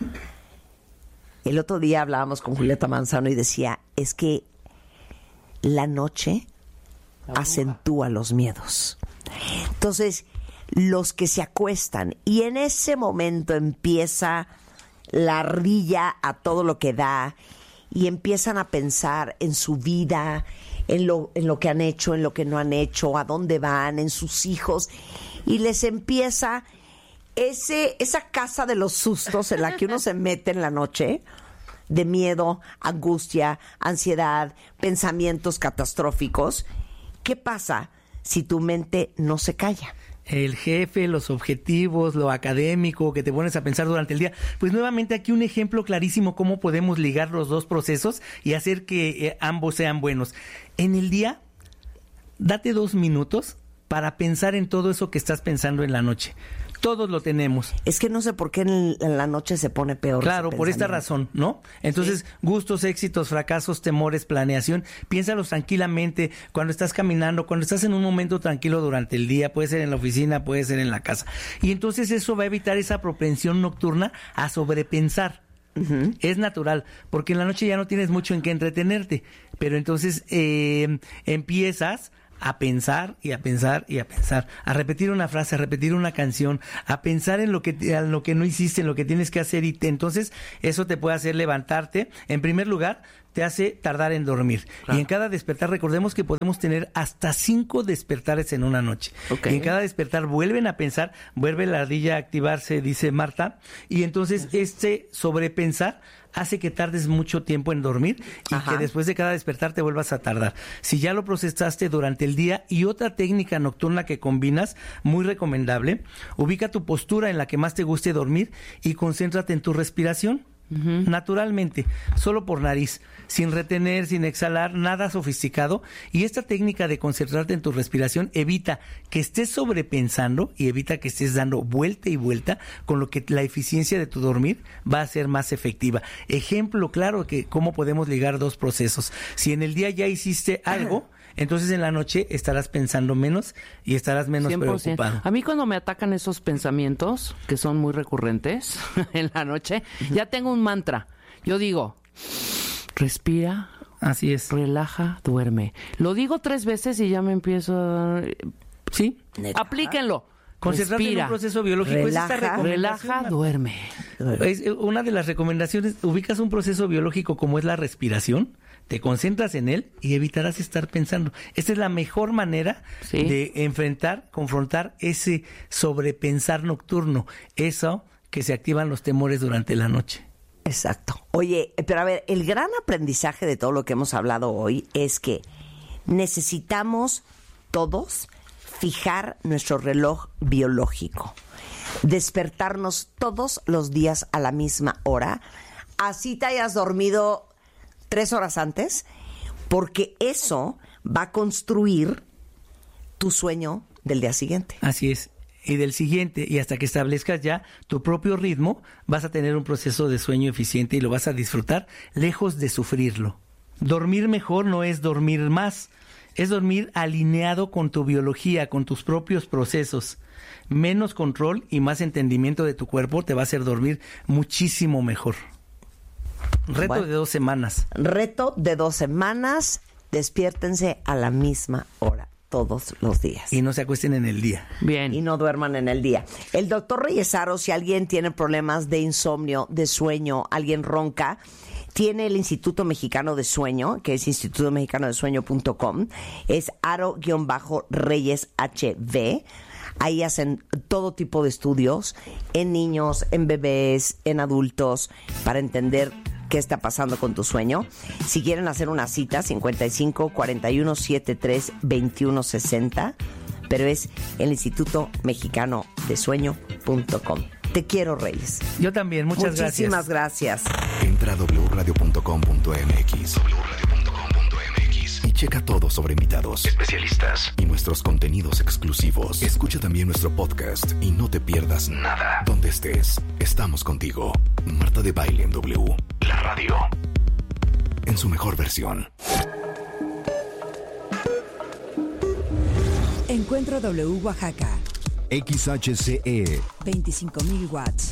El otro día hablábamos con Julieta Manzano y decía, es que la noche acentúa los miedos. Entonces, los que se acuestan y en ese momento empieza la rilla a todo lo que da y empiezan a pensar en su vida, en lo que han hecho, en lo que no han hecho, a dónde van, en sus hijos, y les empieza esa casa de los sustos en la que uno se mete en la noche de miedo, angustia, ansiedad, pensamientos catastróficos. ¿Qué pasa si tu mente no se calla? El jefe, los objetivos, lo académico, que te pones a pensar durante el día. Pues nuevamente aquí un ejemplo clarísimo cómo podemos ligar los dos procesos y hacer que ambos sean buenos. En el día, date 2 minutos para pensar en todo eso que estás pensando en la noche. Todos lo tenemos. Es que no sé por qué en la noche se pone peor. Claro, por esta razón, ¿no? Entonces, gustos, éxitos, fracasos, temores, planeación, piénsalos tranquilamente cuando estás caminando, cuando estás en un momento tranquilo durante el día, puede ser en la oficina, puede ser en la casa. Y entonces eso va a evitar esa propensión nocturna a sobrepensar. Uh-huh. Es natural, porque en la noche ya no tienes mucho en qué entretenerte, pero entonces empiezas a pensar y a pensar y a pensar, a repetir una frase, a repetir una canción, a pensar en lo que no hiciste, en lo que tienes que hacer, y entonces eso te puede hacer levantarte. En primer lugar, te hace tardar en dormir. Claro. Y en cada despertar, recordemos que podemos tener hasta 5 despertares en una noche. Okay. Y en cada despertar vuelven a pensar, vuelve la ardilla a activarse, dice Marta, y entonces este sobrepensar hace que tardes mucho tiempo en dormir y que después de cada despertar te vuelvas a tardar. Si ya lo procesaste durante el día, y otra técnica nocturna que combinas, muy recomendable, ubica tu postura en la que más te guste dormir y concéntrate en tu respiración. Uh-huh. Naturalmente, solo por nariz, sin retener, sin exhalar, nada sofisticado. Y esta técnica de concentrarte en tu respiración evita que estés sobrepensando y evita que estés dando vuelta y vuelta, con lo que la eficiencia de tu dormir va a ser más efectiva. Ejemplo claro que cómo podemos ligar dos procesos. Si en el día ya hiciste algo, entonces en la noche estarás pensando menos y estarás menos 100%. Preocupado. A mí cuando me atacan esos pensamientos, que son muy recurrentes en la noche, ya tengo un mantra. Yo digo, respira. Así es. Relaja, duerme. Lo digo 3 veces y ya me empiezo a... ¿Sí? Aplíquenlo. Concentrarte en un proceso biológico. Relaja, duerme. Es una de las recomendaciones. Ubicas un proceso biológico como es la respiración, te concentras en él y evitarás estar pensando. Esta es la mejor manera de confrontar ese sobrepensar nocturno, eso que se activan los temores durante la noche. Exacto. Oye, pero a ver, el gran aprendizaje de todo lo que hemos hablado hoy es que necesitamos todos fijar nuestro reloj biológico, despertarnos todos los días a la misma hora, así te hayas dormido 3 horas antes, porque eso va a construir tu sueño del día siguiente. Así es. Y del siguiente, y hasta que establezcas ya tu propio ritmo, vas a tener un proceso de sueño eficiente y lo vas a disfrutar lejos de sufrirlo. Dormir mejor no es dormir más, es dormir alineado con tu biología, con tus propios procesos. Menos control y más entendimiento de tu cuerpo te va a hacer dormir muchísimo mejor. Reto de 2 semanas. Reto de 2 semanas. Despiértense a la misma hora todos los días. Y no se acuesten en el día. Bien. Y no duerman en el día. El doctor Reyesaro, si alguien tiene problemas de insomnio, de sueño, alguien ronca, tiene el Instituto Mexicano de Sueño, que es institutomexicanodesueño.com. Es Aro-Reyes HV. Ahí hacen todo tipo de estudios en niños, en bebés, en adultos, para entender qué está pasando con tu sueño. Si quieren hacer una cita, 55 41 73 21 60, pero es el Instituto Mexicano de Sueño.com. Te quiero, Reyes. Yo también, Muchísimas gracias. Entra a wradio.com.mx y checa todo sobre invitados, especialistas y nuestros contenidos exclusivos. Escucha también nuestro podcast y no te pierdas nada. Donde estés, estamos contigo. Marta de Baile en W. La radio. En su mejor versión. Encuentro W Oaxaca. XHCE 25,000 watts.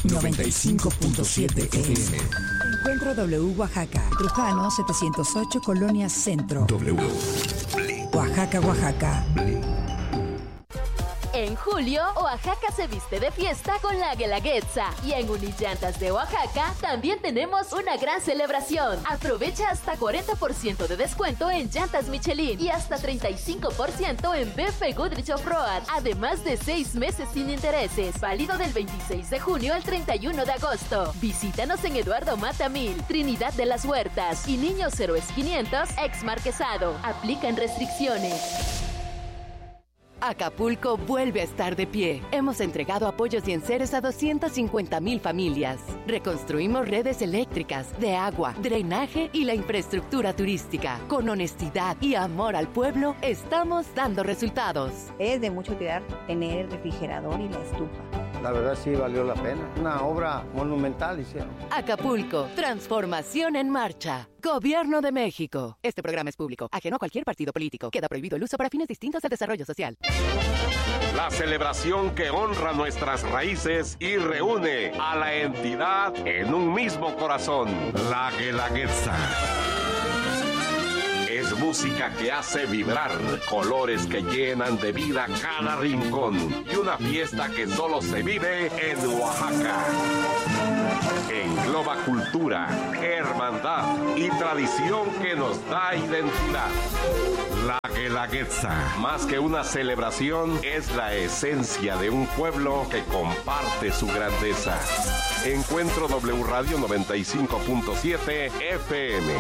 95.7 FM. Encuentro W Oaxaca. Trujano 708 Colonia Centro. W. Oaxaca, Oaxaca. En julio, Oaxaca se viste de fiesta con la Guelaguetza. Y en Unillantas de Oaxaca también tenemos una gran celebración. Aprovecha hasta 40% de descuento en llantas Michelin y hasta 35% en BF Goodrich Off-Road. Además de 6 meses sin intereses. Válido del 26 de junio al 31 de agosto. Visítanos en Eduardo Mata 1000, Trinidad de las Huertas y Niños Héroes 500, ex Marquesado. Aplican restricciones. Acapulco vuelve a estar de pie. Hemos entregado apoyos y enseres a 250,000 familias. Reconstruimos redes eléctricas, de agua, drenaje y la infraestructura turística. Con honestidad y amor al pueblo, estamos dando resultados. Es de mucha utilidad tener el refrigerador y la estufa. La verdad sí valió la pena. Una obra monumental hicieron. Acapulco, transformación en marcha. Gobierno de México. Este programa es público, ajeno a cualquier partido político. Queda prohibido el uso para fines distintos al desarrollo social. La celebración que honra nuestras raíces y reúne a la entidad en un mismo corazón. La Guelaguetza. Es música que hace vibrar, colores que llenan de vida cada rincón y una fiesta que solo se vive en Oaxaca. Engloba cultura, hermandad y tradición que nos da identidad. La Guelaguetza, más que una celebración, es la esencia de un pueblo que comparte su grandeza. Encuentro W Radio 95.7 FM.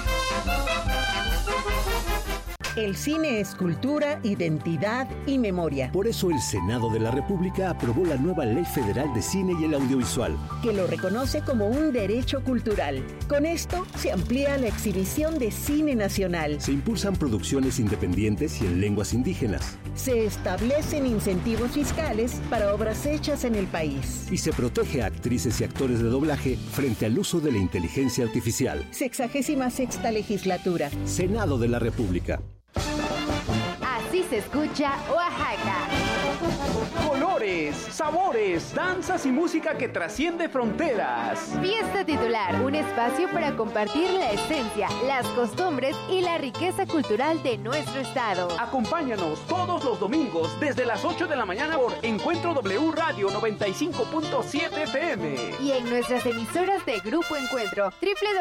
El cine es cultura, identidad y memoria. Por eso el Senado de la República aprobó la nueva Ley Federal de Cine y el Audiovisual, que lo reconoce como un derecho cultural. Con esto se amplía la exhibición de cine nacional. Se impulsan producciones independientes y en lenguas indígenas. Se establecen incentivos fiscales para obras hechas en el país. Y se protege a actrices y actores de doblaje frente al uso de la inteligencia artificial. 66ª legislatura. Senado de la República. Así se escucha Oaxaca. Colores, sabores, danzas y música que trasciende fronteras. Fiesta Titular, un espacio para compartir la esencia, las costumbres y la riqueza cultural de nuestro estado. Acompáñanos todos los domingos desde las 8 de la mañana por Encuentro W Radio 95.7 FM. Y en nuestras emisoras de Grupo Encuentro,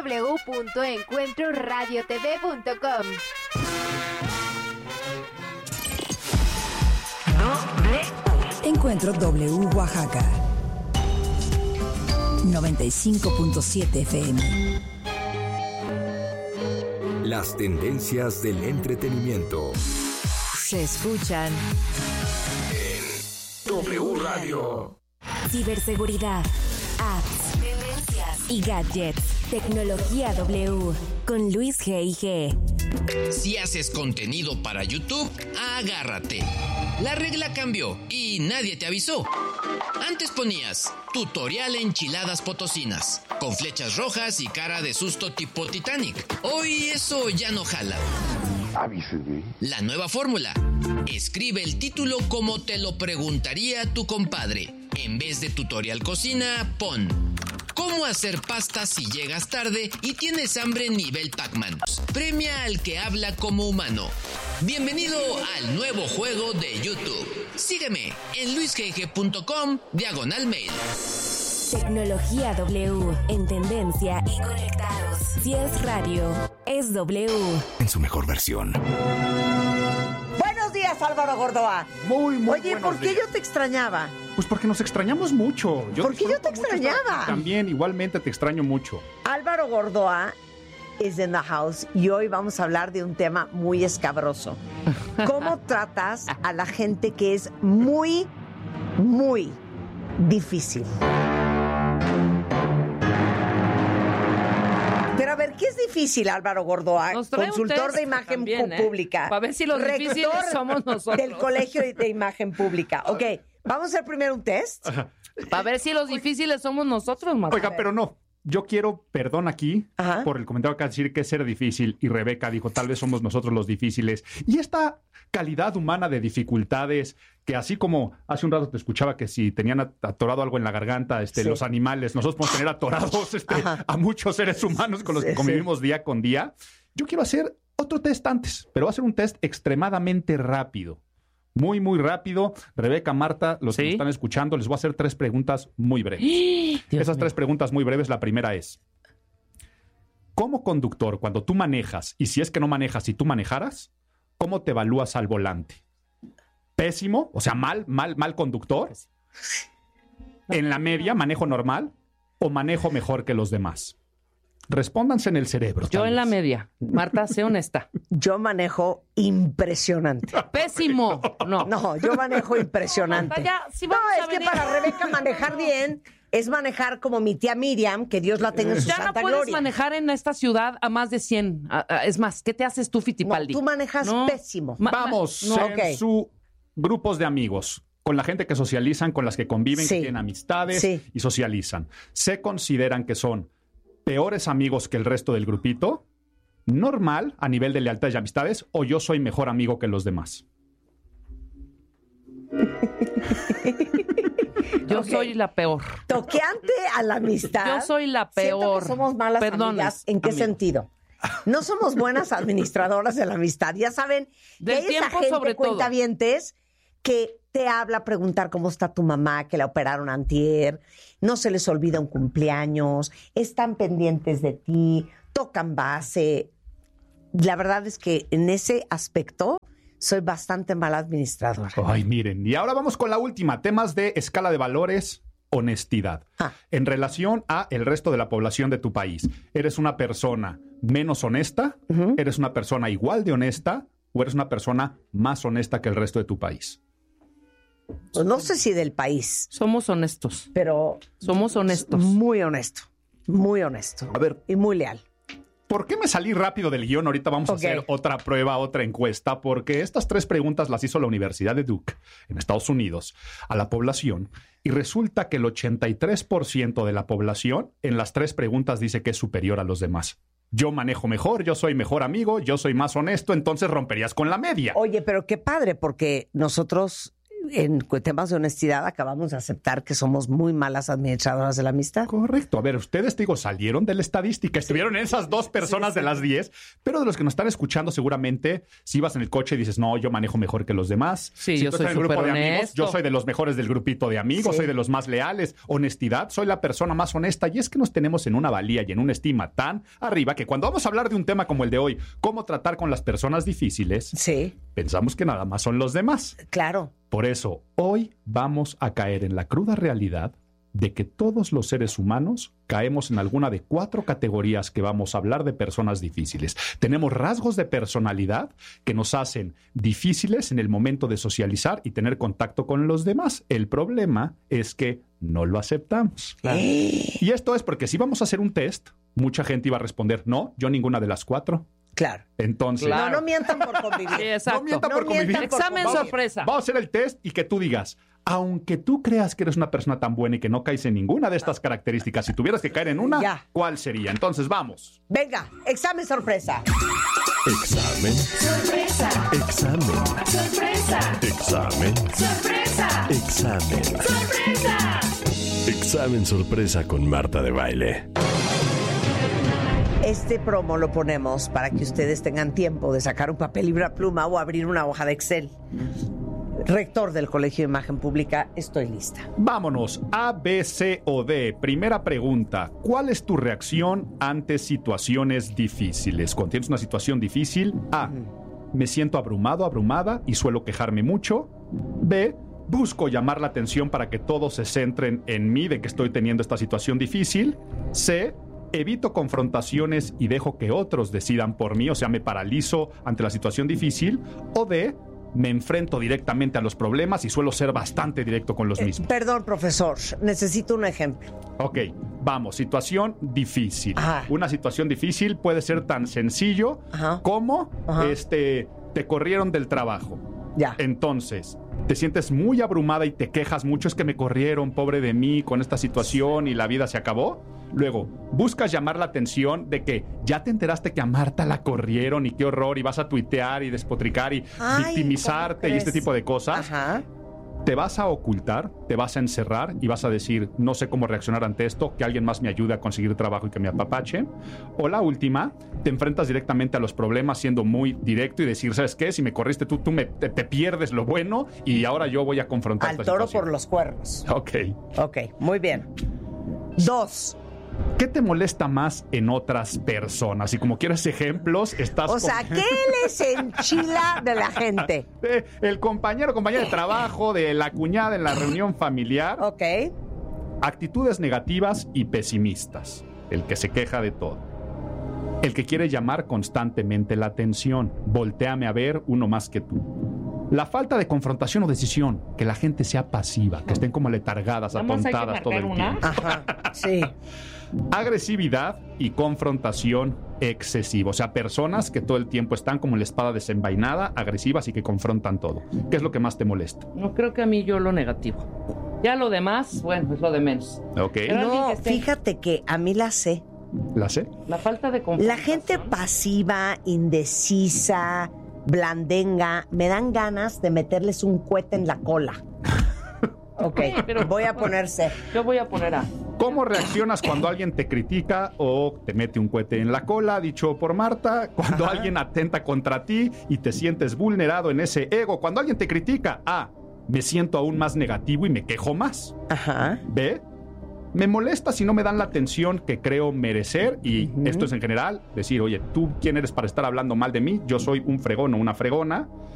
www.encuentroradiotv.com. Encuentro W Oaxaca 95.7 FM. Las tendencias del entretenimiento se escuchan en W Radio. Ciberseguridad, apps, tendencias y gadgets. Tecnología W con Luis G&G. Si haces contenido para YouTube, agárrate. La regla cambió y nadie te avisó. Antes ponías tutorial enchiladas potosinas, con flechas rojas y cara de susto tipo Titanic. Hoy eso ya no jala. Avíseme. La nueva fórmula. Escribe el título como te lo preguntaría tu compadre. En vez de tutorial cocina, pon ¿cómo hacer pasta si llegas tarde y tienes hambre nivel Pac-Man? Premia al que habla como humano. Bienvenido al nuevo juego de YouTube. Sígueme en luisgg.com/mail. Tecnología W, en tendencia y conectados. Si es radio, es W. En su mejor versión. Buenos días, Álvaro Gordoa. Muy Oye, ¿por qué yo te extrañaba? Pues porque nos extrañamos mucho. ¿Por qué yo te extrañaba? También, igualmente te extraño mucho. Álvaro Gordoa is in the house y hoy vamos a hablar de un tema muy escabroso. ¿Cómo tratas a la gente que es muy, muy difícil? Pero a ver, ¿qué es difícil, Álvaro Gordoa? Consultor de imagen pública. Para ver si los difíciles somos nosotros. Del Colegio de Imagen Pública. Ok, vamos a hacer primero un test. Para ver si los difíciles somos nosotros, más. Oiga, pero no. Yo quiero perdón aquí por el comentario que acaba de decir que es ser difícil. Y Rebeca dijo, tal vez somos nosotros los difíciles. Y esta calidad humana de dificultades, que así como hace un rato te escuchaba que si tenían atorado algo en la garganta, los animales, nosotros podemos tener atorados a muchos seres humanos con los que convivimos día con día. Yo quiero hacer otro test antes, pero va a ser un test extremadamente rápido. Muy, muy rápido. Rebeca, Marta, los que me están escuchando, les voy a hacer 3 preguntas muy breves. Esas 3 preguntas muy breves, la primera es, como conductor, cuando tú manejas, y si es que no manejas, si tú manejaras, ¿cómo te evalúas al volante? ¿Pésimo? O sea, mal conductor. ¿En la media, manejo normal? ¿O manejo mejor que los demás? Respóndanse en el cerebro. Yo en la media. Marta, sé honesta. Yo manejo impresionante. ¡Pésimo! No, yo manejo impresionante. Marta, ya, si que para Rebeca manejar bien es manejar como mi tía Miriam, que Dios la tenga en su ya santa no puedes gloria. manejar en esta ciudad a más de 100. Es más, ¿qué te haces tú, Fittipaldi? No, tú manejas pésimo. Vamos, en su grupos de amigos, con la gente que socializan, con las que conviven, que tienen amistades y socializan. ¿Se consideran que son peores amigos que el resto del grupito? ¿Normal a nivel de lealtad y amistades? ¿O yo soy mejor amigo que los demás? Yo soy la peor. Toqueante a la amistad. Yo soy la peor. Siento que somos malas amigas. ¿En qué sentido? No somos buenas administradoras de la amistad. Ya saben, que hay esa gente, cuentavientes, que te habla a preguntar cómo está tu mamá, que la operaron antier, no se les olvida un cumpleaños, están pendientes de ti, tocan base. La verdad es que en ese aspecto soy bastante mala administradora. Ay, miren, y ahora vamos con la última, temas de escala de valores, honestidad. En relación a el resto de la población de tu país, ¿eres una persona menos honesta? ¿Eres una persona igual de honesta? ¿O eres una persona más honesta que el resto de tu país? Pues no sé si del país. Somos honestos. Pero somos honestos. Muy honesto. Muy honesto. A ver. Y muy leal. ¿Por qué me salí rápido del guión? Ahorita vamos a hacer otra prueba, otra encuesta, porque estas 3 preguntas las hizo la Universidad de Duke, en Estados Unidos, a la población, y resulta que el 83% de la población en las 3 preguntas dice que es superior a los demás. Yo manejo mejor, yo soy mejor amigo, yo soy más honesto, entonces romperías con la media. Oye, pero qué padre, porque nosotros en temas de honestidad acabamos de aceptar que somos muy malas administradoras de la amistad. Correcto. A ver, ustedes, salieron de la estadística, estuvieron en esas 2 personas de las 10, pero de los que nos están escuchando seguramente, si vas en el coche y dices, no, yo manejo mejor que los demás. Sí, si yo soy súper honesto. Amigos, yo soy de los mejores del grupito de amigos, soy de los más leales. Honestidad, soy la persona más honesta. Y es que nos tenemos en una valía y en una estima tan arriba que cuando vamos a hablar de un tema como el de hoy, cómo tratar con las personas difíciles, pensamos que nada más son los demás. Claro. Por eso, hoy vamos a caer en la cruda realidad de que todos los seres humanos caemos en alguna de 4 categorías que vamos a hablar de personas difíciles. Tenemos rasgos de personalidad que nos hacen difíciles en el momento de socializar y tener contacto con los demás. El problema es que no lo aceptamos. Claro. Y esto es porque si vamos a hacer un test, mucha gente iba a responder, no, yo ninguna de las 4. Claro. Entonces... No mientan por convivir. Sí, exacto. No mientan por convivir. Examen sorpresa. Vamos a hacer el test y que tú digas, aunque tú creas que eres una persona tan buena y que no caes en ninguna de estas características, si tuvieras que caer en una, ¿cuál sería? Entonces, vamos. Venga, examen sorpresa. Examen. Sorpresa. Examen. Sorpresa. Examen. Sorpresa. Examen. Sorpresa. Examen sorpresa con Marta de Baile. Este promo lo ponemos para que ustedes tengan tiempo de sacar un papel y una pluma o abrir una hoja de Excel. Rector del Colegio de Imagen Pública, estoy lista. Vámonos. A, B, C o D. Primera pregunta. ¿Cuál es tu reacción ante situaciones difíciles? Cuando tienes una situación difícil, A, me siento abrumado, abrumada y suelo quejarme mucho. B, busco llamar la atención para que todos se centren en mí de que estoy teniendo esta situación difícil. C, evito confrontaciones y dejo que otros decidan por mí, o sea, me paralizo ante la situación difícil. O D, me enfrento directamente a los problemas y suelo ser bastante directo con los mismos. Perdón, profesor, necesito un ejemplo. Ok, vamos, situación difícil. Ajá. Una situación difícil puede ser tan sencillo como te corrieron del trabajo. Ya. Entonces, te sientes muy abrumada y te quejas mucho, es que me corrieron, pobre de mí, con esta situación y la vida se acabó. Luego, buscas llamar la atención de que ya te enteraste que a Marta la corrieron y qué horror, y vas a tuitear y despotricar y victimizarte y este tipo de cosas. Ajá. te vas a ocultar, te vas a encerrar y vas a decir, no sé cómo reaccionar ante esto, que alguien más me ayude a conseguir trabajo y que me apapache. O la última, te enfrentas directamente a los problemas siendo muy directo y decir, ¿sabes qué? Si me corriste tú te pierdes lo bueno y ahora yo voy a confrontar esta Al toro situación. por los cuernos. Ok, muy bien. 2. ¿Qué te molesta más en otras personas? Y como quieres ejemplos, estás... O sea, ¿qué les enchila de la gente? El compañera de trabajo, de la cuñada en la reunión familiar. Ok. Actitudes negativas y pesimistas. El que se queja de todo. El que quiere llamar constantemente la atención. Voltéame a ver, uno más que tú. La falta de confrontación o decisión. Que la gente sea pasiva, que estén como letargadas, atontadas todo el tiempo. Ajá, sí. Agresividad y confrontación excesiva. O sea, personas que todo el tiempo están como la espada desenvainada, agresivas y que confrontan todo. ¿Qué es lo que más te molesta? No, creo que a mí yo lo negativo. Ya lo demás, bueno, es lo de menos. Ok. No, fíjate que a mí la sé. ¿La sé? La falta de confrontación. La gente pasiva, indecisa, blandenga, me dan ganas de meterles un cohete en la cola. Ok, pero voy a poner C. Yo voy a poner A. ¿Cómo reaccionas cuando alguien te critica o te mete un cohete en la cola, dicho por Marta? Cuando alguien atenta contra ti y te sientes vulnerado en ese ego. Cuando alguien te critica, A, me siento aún más negativo y me quejo más. Ajá. B, me molesta si no me dan la atención que creo merecer. Y esto es en general, decir, oye, ¿tú quién eres para estar hablando mal de mí? Yo soy un fregón o una fregona.